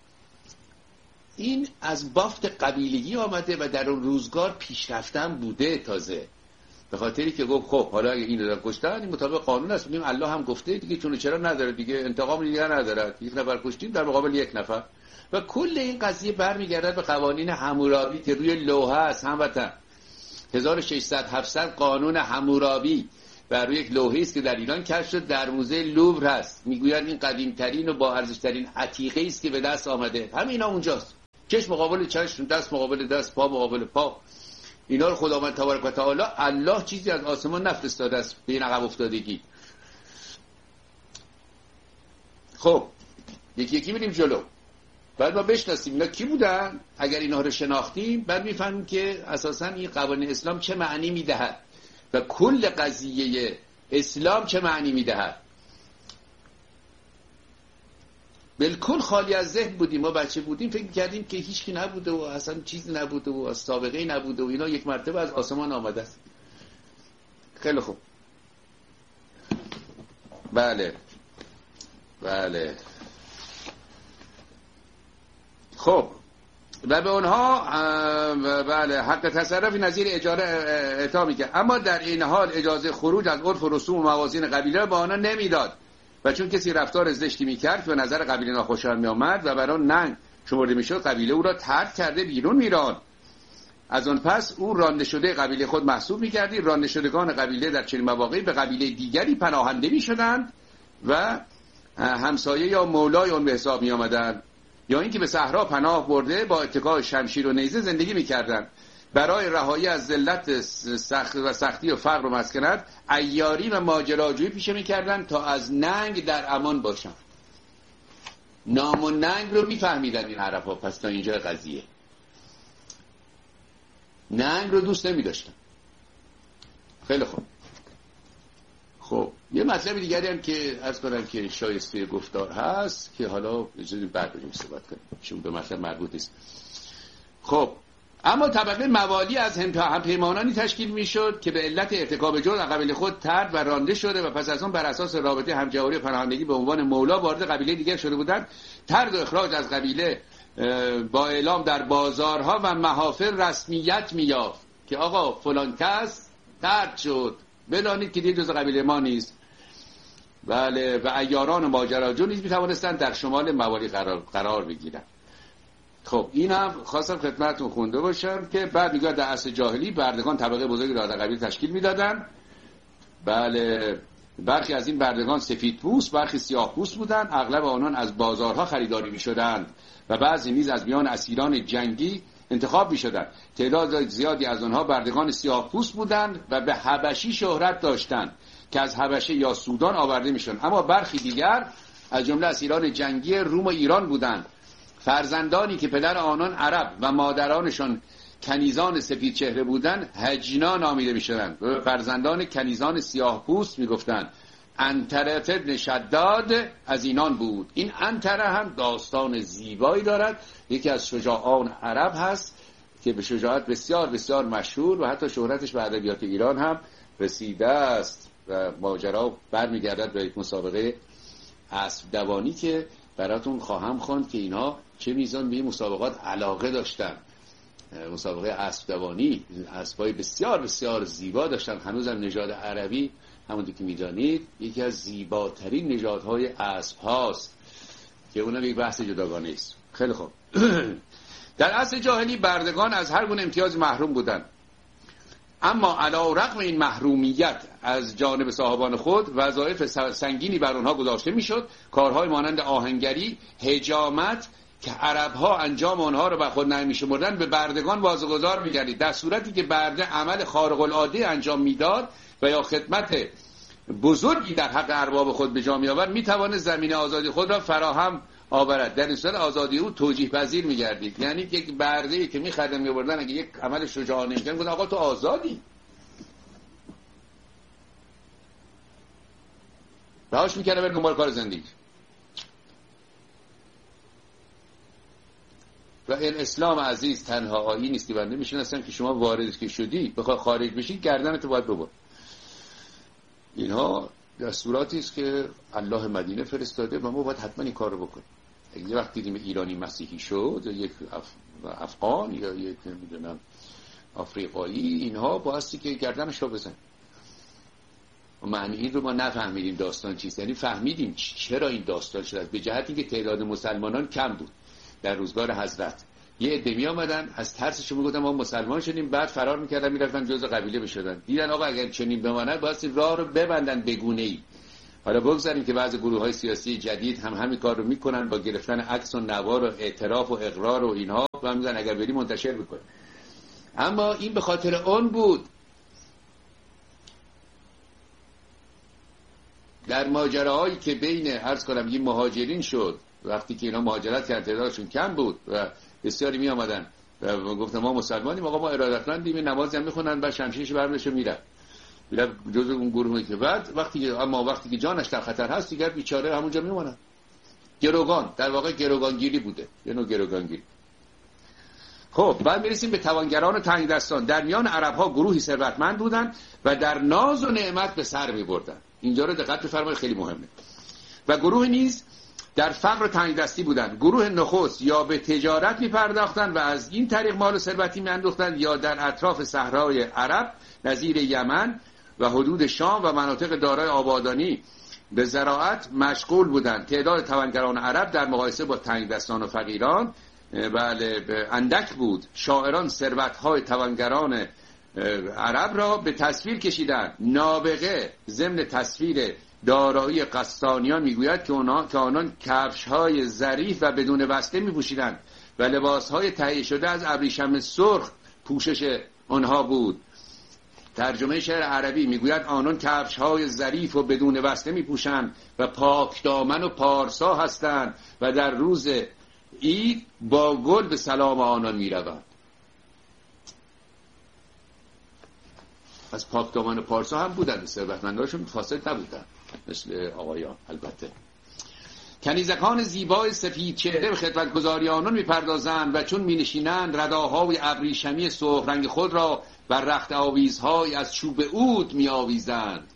این از بافت قبیلگی آمده و در اون روزگار پیشرفتن بوده. تازه به خاطری که گفت خب حالا اگه این رو کشتن این مطابق قانون است، میگیم الله هم گفته دیگه، چون چرا نداره دیگه، انتقام دیگه نداره، یک نفر کشتیم در مقابل یک نفر. و کل این قضیه برمیگرده به قوانین حمورابی که روی لوحه است. هموطن 1600-700 قانون حمورابی بر روی یک لوحه‌ای است که در ایران کشف شد، در موزه لوور هست. میگویند این قدیم‌ترین و با ارزش‌ترین عتیقه‌ای است که به دست آمده. همینا اونجاست. چشم مقابل چشم، دست مقابل دست، پا مقابل پا. اینا رو خداوند تبارک و تعالی الله چیزی از آسمان نفرستاده است به این عقب افتادگی. خب یکی یکی میریم جلو. بعد ما بشناسیم اینا کی بودن. اگر اینا رو شناختیم بعد میفهمیم که اساساً این قوانین اسلام چه معنی میدهد و کل قضیه اسلام چه معنی میدهد. بالکل خالی از ذهن بودیم. ما بچه بودیم فکر کردیم که هیچکی نبوده و اصلا چیزی نبوده و از سابقه نبوده و اینا یک مرتبه از آسمان آمده است. خیلی خوب. بله خب و به اونها بله حق تصرفی نظیر اجاره اعطا میکرد، اما در این حال اجازه خروج از عرف و رسوم و موازین قبیله به آنها نمیداد و چون کسی رفتار زشتی میکرد که به نظر قبیله ناخوشایند میآمد و برای ننگ شمرده میشد، قبیله او را طرد کرده بیرون میراند. از آن پس او رانده شده قبیله خود محسوب میکردی. رانده شدگان قبیله در چنین مواقعی به قبیله دیگری پناهنده میشدند و همسایه یا مولای اون به حساب می آمدن، یا اینکه به صحرا پناه برده با اتکای شمشیر و نیزه زندگی می‌کردند. برای رهایی از ذلت و سختی و فقر و مسکنت عیاری و ماجراجویی پیشه می‌کردند تا از ننگ در امان باشند. نام و ننگ رو می‌فهمیدن این عرب‌ها. پس تا اینجا قضیه ننگ رو دوست نمی‌داشتن. خیلی خوب. خب یه مطلب دیگری هم که عرض کنم که شایسته گفتار هست که حالا اجازه بعد بریم صحبت کنیم چون به مطلب مربوط است. خب اما طبقه موالی از همپیمانانی تشکیل میشد که به علت ارتکاب جرم از قبیله خود طرد و رانده شده و پس از آن بر اساس رابطه همجواری و پناهندگی به عنوان مولا وارد قبیله دیگر شده بودند. طرد و اخراج از قبیله با اعلام در بازارها و محافل رسمیت می‌یافت که آقا فلان کس طرد شد، بدانید که دیگه جز قبیله ما نیست. بله و عیاران و ماجراجو نیز می‌توانستند در شمال موالی قرار بگیرند. خب این هم خواستم خدمتتون خونده باشم که بعد میگه در عصر جاهلی بردگان طبقه بزرگی را در قبیله تشکیل میدادن. بله برخی از این بردگان سفید پوست، برخی سیاه پوست بودند. اغلب آنان از بازارها خریداری میشدند و بعضی نیز از میان اسیران جنگی انتخاب میشدند. تعداد زیادی از آنها بردگان سیاه پوست بودند و به حبشی شهرت داشتند که از حبشه یا سودان آورده میشدند. اما برخی دیگر از جمله اسیران جنگی روم و ایران بودند. فرزندانی که پدر آنان عرب و مادرانشان کنیزان سفید چهره بودند هجینا نامیده میشدند. فرزندان کنیزان سیاه پوست میگفتند. عنتره ابن شداد از اینان بود. این عنتره هم داستان زیبایی دارد، یکی از شجاعان عرب هست که به شجاعت بسیار بسیار مشهور و حتی شهرتش به ادبیات ایران هم رسیده است و ماجرا برمیگردد به یک مسابقه اسب دوانی که براتون خواهم خواند که اینا چه میزان به این مسابقات علاقه داشتن. مسابقه اسب دوانی، اسبای بسیار بسیار زیبا داشتن. هنوزم نژاد عربی همونطور که میدانید یکی از زیباترین نژادهای اسب هاست که اونم یک بحث جداگانه است. خیلی خوب. در عصر جاهلی بردگان از هر گونه امتیاز محروم بودند، اما علی رغم این محرومیت از جانب صاحبان خود وظایف سنگینی بر آنها گذاشته میشد. کارهای مانند آهنگری، حجامت که عرب‌ها انجام آنها را بر خود نمی‌شمردند به بردگان واگذار می‌گردید. در صورتی که برده عمل خارق العاده انجام میداد و یا خدمت بزرگی در حق ارباب خود به جا می‌آورد، می‌تواند زمینه آزادی خود را فراهم آورد. در این صورت آزادی او توجیه پذیر می‌گردید. یعنی یک برده‌ای که می‌خریدن می‌بردن اگه یک عمل شجاعانه می‌کردن گفت آقا تو آزادی. رهاش می‌کردن بر دنبال کار زندگی. و این اسلام عزیز تنها آیین نیست که بنده میشناسم که شما وارد که شدی بخوای خارج بشی گردنت باید ببر. اینها دستوراتی است که الله مدینه فرستاده و ما باید حتما این کار رو بکنیم. اگه وقتی دیدیم ایرانی مسیحی شد یا یک افغان یا یک نمیدونم آفریقایی، اینها بایستی که گردنش رو بزن. و معنی این رو ما نفهمیدیم داستان چیست. یعنی فهمیدیم چرا این داستان شده. به جهتی که تعداد مسلمانان کم بود در روزگار حضرت یه عده می آمدن از ترسشون میگفتن ما مسلمان شدیم، بعد فرار میکردن میرفتن جزء قبیله بشدن. دیدن آقا اگر چنین بماند باید راه رو ببندن به گونه‌ای. حالا بگذاریم که بعضی گروه‌های سیاسی جدید هم همین کار رو میکنن با گرفتن عکس و نوار و اعتراف و اقرار و اینها، و میگن اگر بری منتشر میکنه. اما این به خاطر اون بود. در ماجراهایی که بین عرض کنم این مهاجرین شد، وقتی که اینا مهاجرت کردن تعدادشون کم بود و بسیاری می آمدن و گفتن ما مسلمانیم، آقا ما ارادتمندیم، نماز هم میخونن و شمشیرش برمی‌داشت میره جزء اون گروهی که بعد وقتی که جانش در خطر هست دیگر بیچاره همونجا میمونه. گروگان، در واقع گروگانگیری بوده، یه نوع گروگانگیری. خب بعد میرسیم به توانگران تنگ دستان. در میان عرب ها گروهی ثروتمند بودند و در ناز و نعمت به سر میبردند. اینجا رو دقت بفرمایید، خیلی مهمه. و گروه نیز در فقر و تنگ دستی بودند. گروه نخست یا به تجارت میپرداختند و از این طریق مال و ثروتی میاندوختند، یا در اطراف صحرای عرب نظیر یمن و حدود شام و مناطق دارای آبادانی به زراعت مشغول بودند. تعداد توانگران عرب در مقایسه با تنگ دستان و فقیران اندک بود. شاعران ثروت‌های توانگران عرب را به تصویر کشیدند. نابغه ضمن تصویر دارایی قسطانیان میگوید که آنان کفش‌های ظریف و بدون بسته می‌پوشیدند و لباس‌های تهیه شده از ابریشم سرخ پوشش آنها بود. ترجمه شعر عربی میگوید آنان کفش‌های ظریف و بدون بسته می‌پوشند و پاک دامن و پارسا هستند و در روز عید با گل به سلام آنان می‌روند. از پاک دامن و پارسا هم بودند، ثروتمندانشون فاسد نبودند مثل آقایان. البته کنیزکان زیبای سفید چهره به خدمتگزاری آنان میپردازند و چون مینشینند رداهای ابریشمی سرخ رنگ خود را بر رخت آویزهای از چوب عود میآویزند.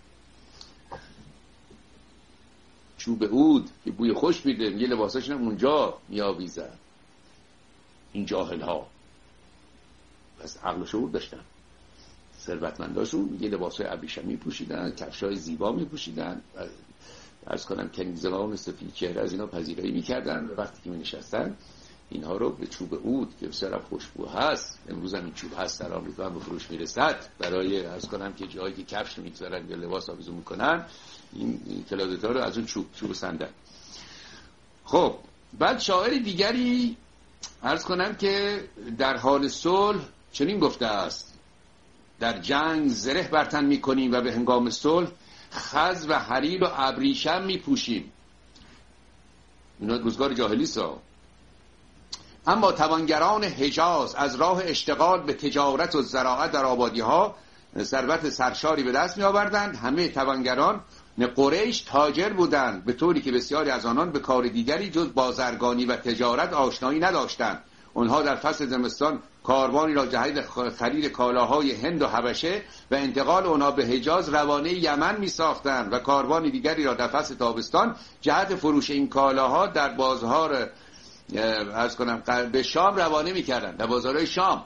چوب عود که بوی خوش میده، یه لباساشون هم اونجا میآویزند. این جاهل ها پس عقل و شعور داشتن. ثروتمنداشون یه لباسای ابریشمی پوشیدن، کفشای زیبا میپوشیدن و عرض کنم کنیزان سفید چهره از اینا پذیرایی میکردن. وقتی که می‌نشستن اینها رو به چوب عود که بسیار خوشبو هست، امروز هم این چوب هست در آمریکا هم به فروش میرسد، برای عرض کنم که جایی که کفش میگذارن یا لباس آویزون میکنن این کلادتا رو از اون چوب صندل. خب بعد شاعر دیگری عرض کنم که در حال صلح چنین گفته است: در جنگ زره برتن میکنیم و به هنگام صلح خز و حریر و ابریشم میپوشیم. اینا روزگار جاهلیسا. اما توانگران حجاز از راه اشتغال به تجارت و زراعت در آبادی ها ثروت سرشاری به دست می آوردند. همه توانگران قریش تاجر بودند، به طوری که بسیاری از آنان به کار دیگری جز بازرگانی و تجارت آشنایی نداشتند. آنها در فصل زمستان کاروانی را جهت خرید کالاهای هند و حبشه و انتقال آنها به حجاز روانه یمن می ساختند و کاروانی دیگری را در فصل تابستان جهت فروش این کالاها در بازار عرض کنم به شام روانه می کردند، در بازارهای شام.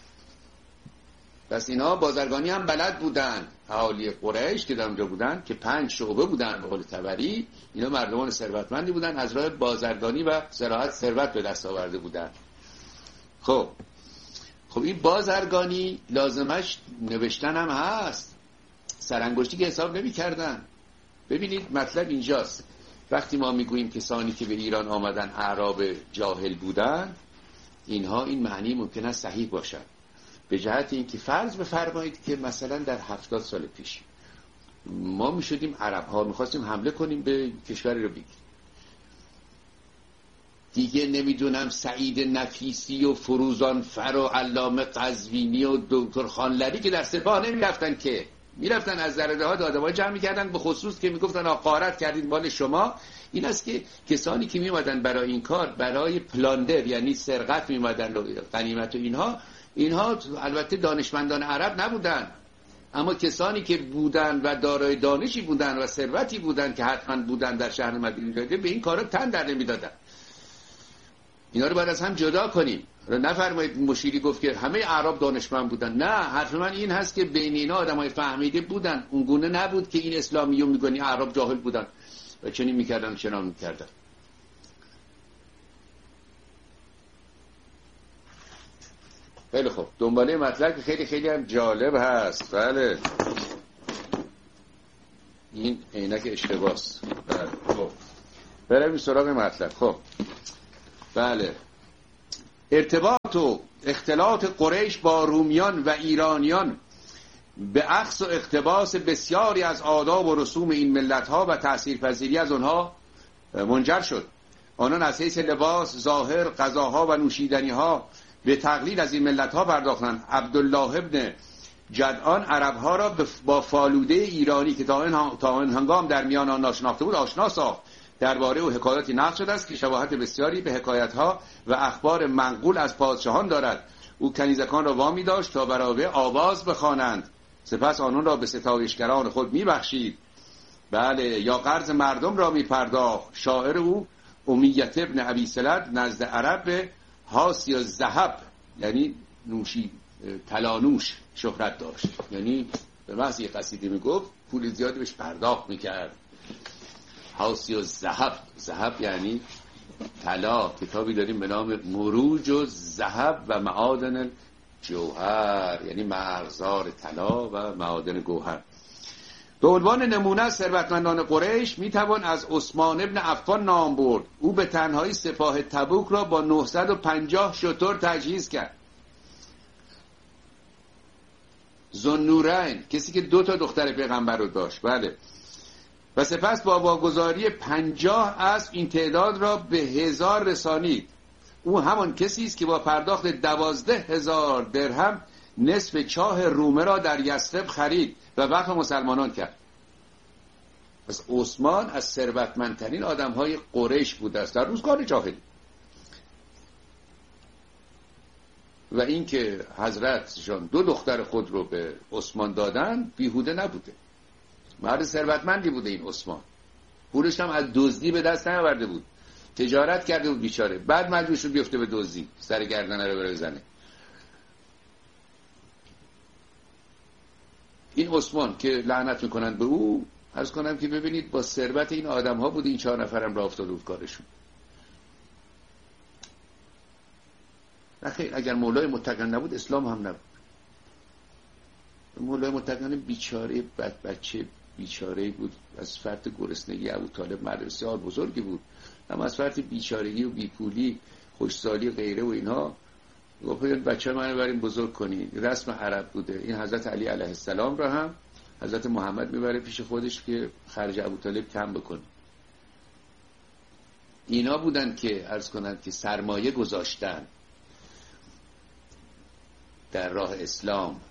پس اینا بازرگانی هم بلد بودند. اهالی قریش که در اونجا بودند که 5 شعبه بودند به قول طبری، اینا مردمان ثروتمندی بودند، از راه بازرگانی و زراعت ثروت به دست آورده بودند. خب این بازرگانی لازمش نوشتن هم هست، سرانگشتی که حساب نمی کردن. ببینید مطلب اینجاست. وقتی ما میگوییم کسانی که به ایران آمدن اعراب جاهل بودن، اینها این معنی ممکن است صحیح باشد، به جهت اینکه فرض بفرمایید که مثلا در 70 سال پیش ما میشدیم عرب ها میخواستیم حمله کنیم به کشوری رو بگیریم، دیگه نمیدونم سعید نفیسی و فروزان فر و علامه قزوینی و دکتر خانلری که در سپاه نمیرفتن، که میرفتن از زرده ها آدم‌ها جمع میکردن، به خصوص که میگفتن غارت کردید مال شما. این است که کسانی که میومدن برای این کار، برای پلاندر یعنی سرقت میومدن و غنیمت و اینها البته دانشمندان عرب نبودن، اما کسانی که بودن و دارای دانشی بودن و ثروتی بودن که حتما بودن در شهر مدینه به این کارا تن در نمیدادن. اینا رو باید از هم جدا کنیم. نفرمایید مشیری گفت که همه اعراب دانشمند بودن. نه، حرف من این هست که بین اینا آدمای فهمیده بودن، اونگونه نبود که این اسلامیون میگن اعراب جاهل بودن و چنین میکردن چنان میکردن. خیلی خوب، دنباله مطلب که خیلی خیلی هم جالب هست. بله این عینک اشتباس. بله خب بریم سراغ مطلب. خب بله، ارتباط و اختلاط قریش با رومیان و ایرانیان به عکس و اقتباس بسیاری از آداب و رسوم این ملت‌ها و تأثیرپذیری از آنها منجر شد. آنان از حیث لباس، ظاهر، غذاها و نوشیدنیها به تقلید از این ملت‌ها پرداختند. عبدالله ابن جدعان عربها را با فالوده ایرانی که تا این هنگام در میان آن ناشناخته بود آشنا ساخت. درباره او حکایاتی نقل شده است که شباهت بسیاری به حکایت‌ها و اخبار منقول از پادشاهان دارد. او کنیزکان را وامی داشت تا برای آواز بخوانند، سپس آنان را به ستایشگران خود میبخشید. بله، یا قرض مردم را میپرداخت. شاعر او امیت ابن ابی سلط نزد عرب به حاسی الذهب، یعنی نوشی طلانوش شهرت داشت، یعنی به محض یک قصیده میگفت پول زیادی بهش پرداخت میکرد. حاسی الذهب، ذهب یعنی طلا. کتابی داریم به نام مروج الذهب و معادن جوهر، یعنی مرغزار طلا و معادن گوهر. به عنوان نمونه از ثروتمندان قریش میتوان از عثمان ابن عفان نام برد. او به تنهایی سپاه تبوک را با 950 شتر تجهیز کرد. ذوالنورین، کسی که 2 دختر پیغمبر رو داشت، بله، و سپس با واگذاری 50 اسب این تعداد را به 1000 رسانید. او همان کسی است که با پرداخت 12,000 درهم نصف چاه رومه را در یثرب خرید و وقف مسلمانان کرد. پس عثمان از ثروتمندترین آدم‌های قریش بوده است در روزگار جاهلی. و این که حضرتشان 2 دختر خود رو به عثمان دادن بیهوده نبوده. مرد ثروتمندی بوده این عثمان. پولش هم از دزدی به دست نیاورده بود، تجارت کرده بود بیچاره، بعد مجبور شد بیفته به دزدی، سر گردن رو بزنه. این عثمان که لعنت میکنند به او، عرض کنم که ببینید با ثروت این آدم ها بود این 4 نفرم را افتاده بود کارشون. نخیر، اگر مولای متقین نبود اسلام هم نبود. مولای متقین بیچاره بچه بیچاره بود، از فرط گرسنگی ابوطالب مرد بسیار بزرگی بود، اما از فرط بیچارگی و بیپولی خوشسالی غیره و اینها گفت بچه منو بریم بزرگ کنی. رسم عرب بوده. این حضرت علی علیه السلام را هم حضرت محمد میبره پیش خودش که خرج ابوطالب کم بکنه. اینا بودن که عرض کنند که سرمایه گذاشتن در راه اسلام.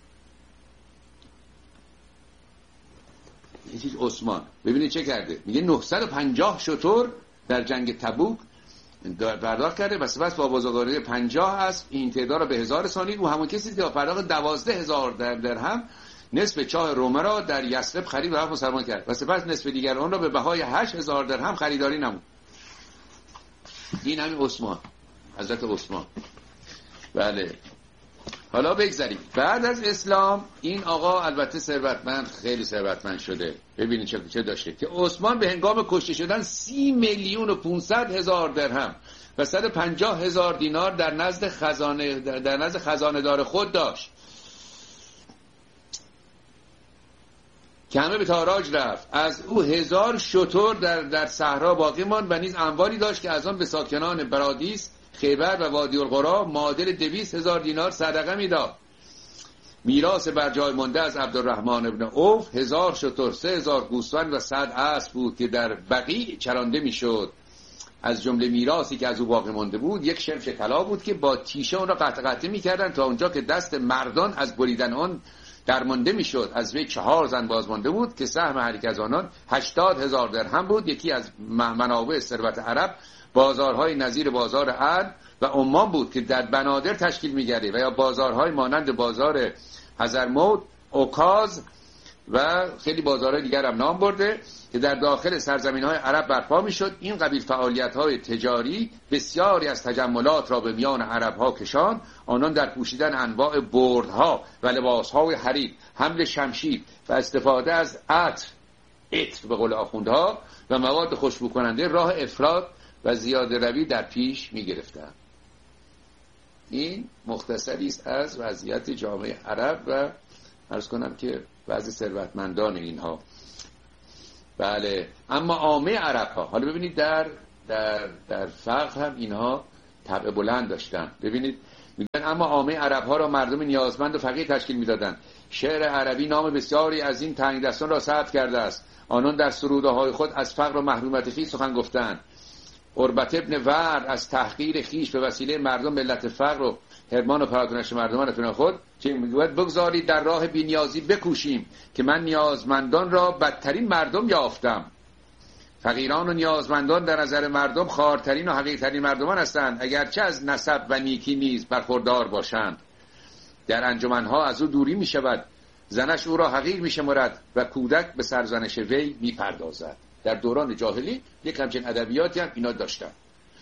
این چیز عثمان ببینید چه کرده، میگه 950 شتر در جنگ تبوک پرداخت کرده و سپس با بازارگاری 50 اسب این تعداد را به 1000 رسانید. او همون کسی که با پرداخت 12,000 درهم نصف چاه رومه را در یثرب خرید و وقف مسلمان کرد و سپس نصف دیگر آن را به بهای 8,000 درهم خریداری نمود. این همین عثمان، حضرت عثمان. بله، حالا بگذاریم بعد از اسلام این آقا البته ثروتمند، خیلی ثروتمند شده. ببینید چه داشته که عثمان به هنگام کشته شدن 30,500,000 درهم و 150,000 دینار در نزد خزانه دار خود داشت که همه به تاراج رفت. از او 1000 شتر در صحرا باقی ماند و نیز اموالی داشت که از آن به ساکنان برادیس، خیبر و وادی القرا معادل 200,000 دینار صدقه میداد. میراث بر جای مانده از عبدالرحمن ابن عوف 1000 شتر، 3000 گوسفند و 100 اسب بود که در بقیع چرانده میشد. از جمله میراثی که از او باقی مانده بود 1 شمش طلا بود که با تیشه اون را قطع میکردند تا اونجا که دست مردان از بریدن آن درمانده میشد. از وی 4 زن باز مانده بود که سهم هر یک از آنان 80,000 درهم بود. یکی از منابع ثروت عرب بازارهای نظیر بازار عرب و عمان بود که در بنادر تشکیل می‌گرفت و یا بازارهای مانند بازار حضرموت، اوکاز و خیلی بازارهای دیگر هم نام برده که در داخل سرزمین‌های عرب برپا می‌شد. این قبیل فعالیت‌های تجاری بسیاری از تجملات را به میان عرب‌ها کشاند. آنان در پوشیدن انواع بردها و لباس‌های حریر، حمل شمشیر و استفاده از عطر به قول آخوندها و مواد خوشبو کننده راه افراط و زیاده روی در پیش می گرفتن. این مختصری است از وضعیت جامعه عرب و عرض کنم که بعضی ثروتمندان اینها. بله، اما عامه عرب ها، حالا ببینید در فقه هم اینها طبع بلند داشتن. ببینید میگن اما عامه عرب ها را مردم نیازمند و فقیر تشکیل میدادند. شعر عربی نام بسیاری از این تنگدستان را ثبت کرده است. آنان در سروده های خود از فقر و محرومیت خویش سخن گفتند. عربت ابن ورد از تحقیر خیش به وسیله مردم ملت فقر و حرمان و پرادونش مردمان افنان خود چه میگوید؟ بگذارید در راه بی‌نیازی بکوشیم که من نیازمندان را بدترین مردم یافتم. فقیران و نیازمندان در نظر مردم خوارترین و حقیرترین مردمان هستند، اگرچه از نسب و نیکی نیز برخوردار باشند. در انجمنها از او دوری می شود، زنش او را حقیر می شمارد و کودک به سرزنش وی می پردازد. در دوران جاهلی یک همچین ادبیاتی هم اینا داشتن.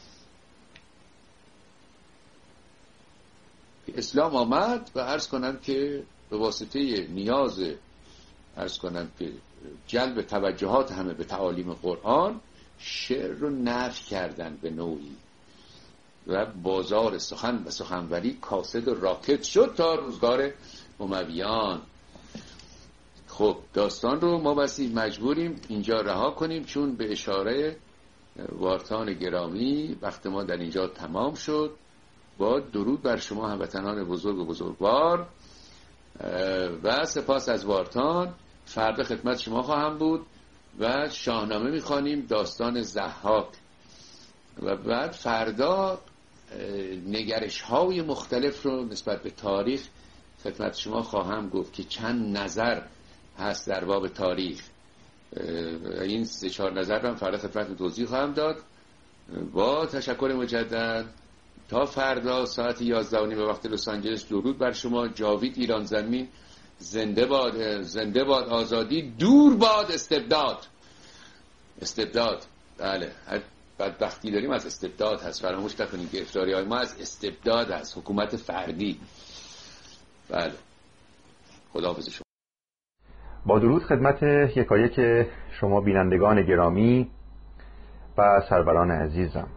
اسلام آمد و عرض کنم که به واسطه نیاز عرض کنم که جلب توجهات همه به تعالیم قرآن، شعر رو نفی کردن به نوعی و بازار سخن و سخنوری کاسد و راکت شد تا روزگار امویان. خب داستان رو ما بسی مجبوریم اینجا رها کنیم، چون به اشاره وارتان گرامی وقت ما در اینجا تمام شد. با درود بر شما هموطنان بزرگ و بزرگوار و سپاس از وارتان. فردا خدمت شما خواهم بود و شاهنامه میخوانیم، داستان ضحاک، و بعد فردا نگرش های مختلف رو نسبت به تاریخ خدمت شما خواهم گفت که چند نظر هست در باب تاریخ. این 3-4 نظر رو فردا خدمت توضیح خواهم داد. با تشکر مجدد تا فردا ساعت 11:30 به وقت لس آنجلس. درود بر شما. جاوید ایران زمین. زنده باد، زنده باد آزادی، دور باد استبداد. استبداد، بله، هر بدبختی داریم از استبداد هست، فراموش نکنید که افشاری‌های ما از استبداد هست، حکومت فردی. بله، خداحافظ شما. با درود خدمت یکایک شما بینندگان گرامی و سروران عزیزم.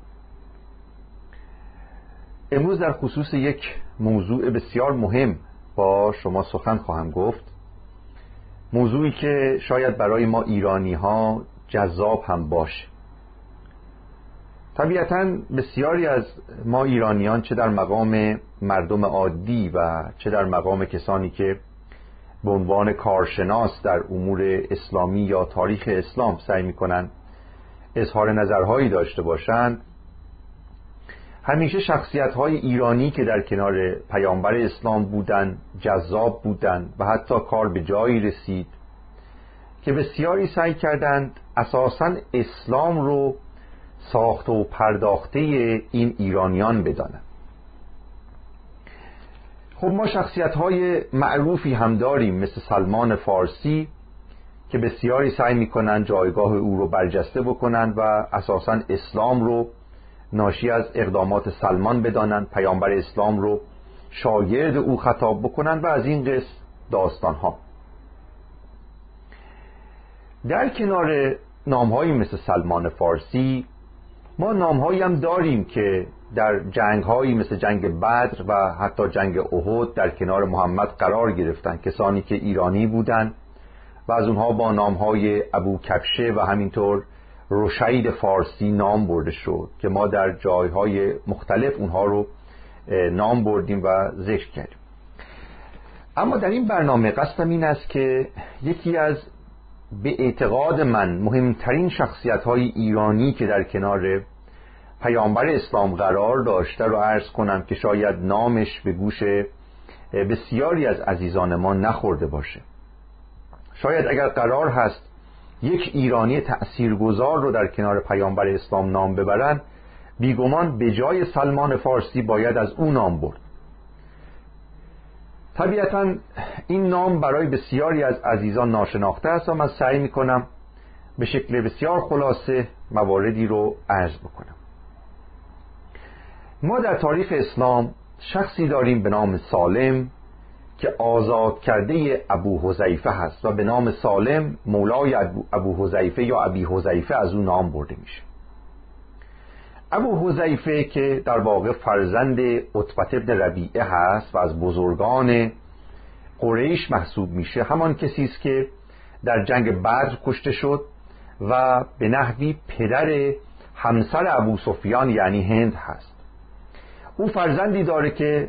امروز در خصوص یک موضوع بسیار مهم با شما سخن خواهم گفت، موضوعی که شاید برای ما ایرانی ها جذاب هم باشه. طبیعتاً بسیاری از ما ایرانیان چه در مقام مردم عادی و چه در مقام کسانی که به عنوان کارشناس در امور اسلامی یا تاریخ اسلام سعی می‌کنند اظهار نظرهایی داشته باشند، همیشه شخصیت‌های ایرانی که در کنار پیامبر اسلام بودند جذاب بودند و حتی کار به جایی رسید که بسیاری سعی کردند اساساً اسلام رو ساخته و پرداخته این ایرانیان بدانند. خب ما شخصیت‌های معروفی هم داریم مثل سلمان فارسی که بسیاری سعی می‌کنند جایگاه او رو برجسته بکنند و اساساً اسلام رو ناشی از اقدامات سلمان بدانند، پیامبر اسلام رو شاگرد او خطاب بکنند و از این قصد داستان‌ها. در کنار نام‌هایی مثل سلمان فارسی ما نام‌هایی هم داریم که در جنگ‌هایی مثل جنگ بدر و حتی جنگ احد در کنار محمد قرار گرفتند، کسانی که ایرانی بودند و از اونها با نام‌های ابو کبشه و همینطور رشید فارسی نام برده شد که ما در جایهای مختلف اونها رو نام بردیم و ذکر کردیم. اما در این برنامه قصدم این است که یکی از به اعتقاد من مهمترین شخصیت‌های ایرانی که در کنار پیامبر اسلام قرار داشته رو عرض کنم که شاید نامش به گوش بسیاری از عزیزان ما نخورده باشه. شاید اگر قرار هست یک ایرانی تأثیرگذار رو در کنار پیامبر اسلام نام ببرن، بیگمان به جای سلمان فارسی باید از اون نام برد. طبیعتاً این نام برای بسیاری از عزیزان ناشناخته است و من سعی میکنم به شکل بسیار خلاصه مواردی رو عرض بکنم. ما در تاریخ اسلام شخصی داریم به نام سالم که آزاد کرده ابو حذیفه هست و به نام سالم مولای ابو حذیفه یا ابی حذیفه از اون نام برده میشه. ابو حذیفه که در واقع فرزند عتبه بن ربیعه هست و از بزرگان قریش محسوب میشه، همان کسی است که در جنگ بدر کشته شد و به نحوی پدر همسر ابو سفیان یعنی هند هست. او فرزندی داره که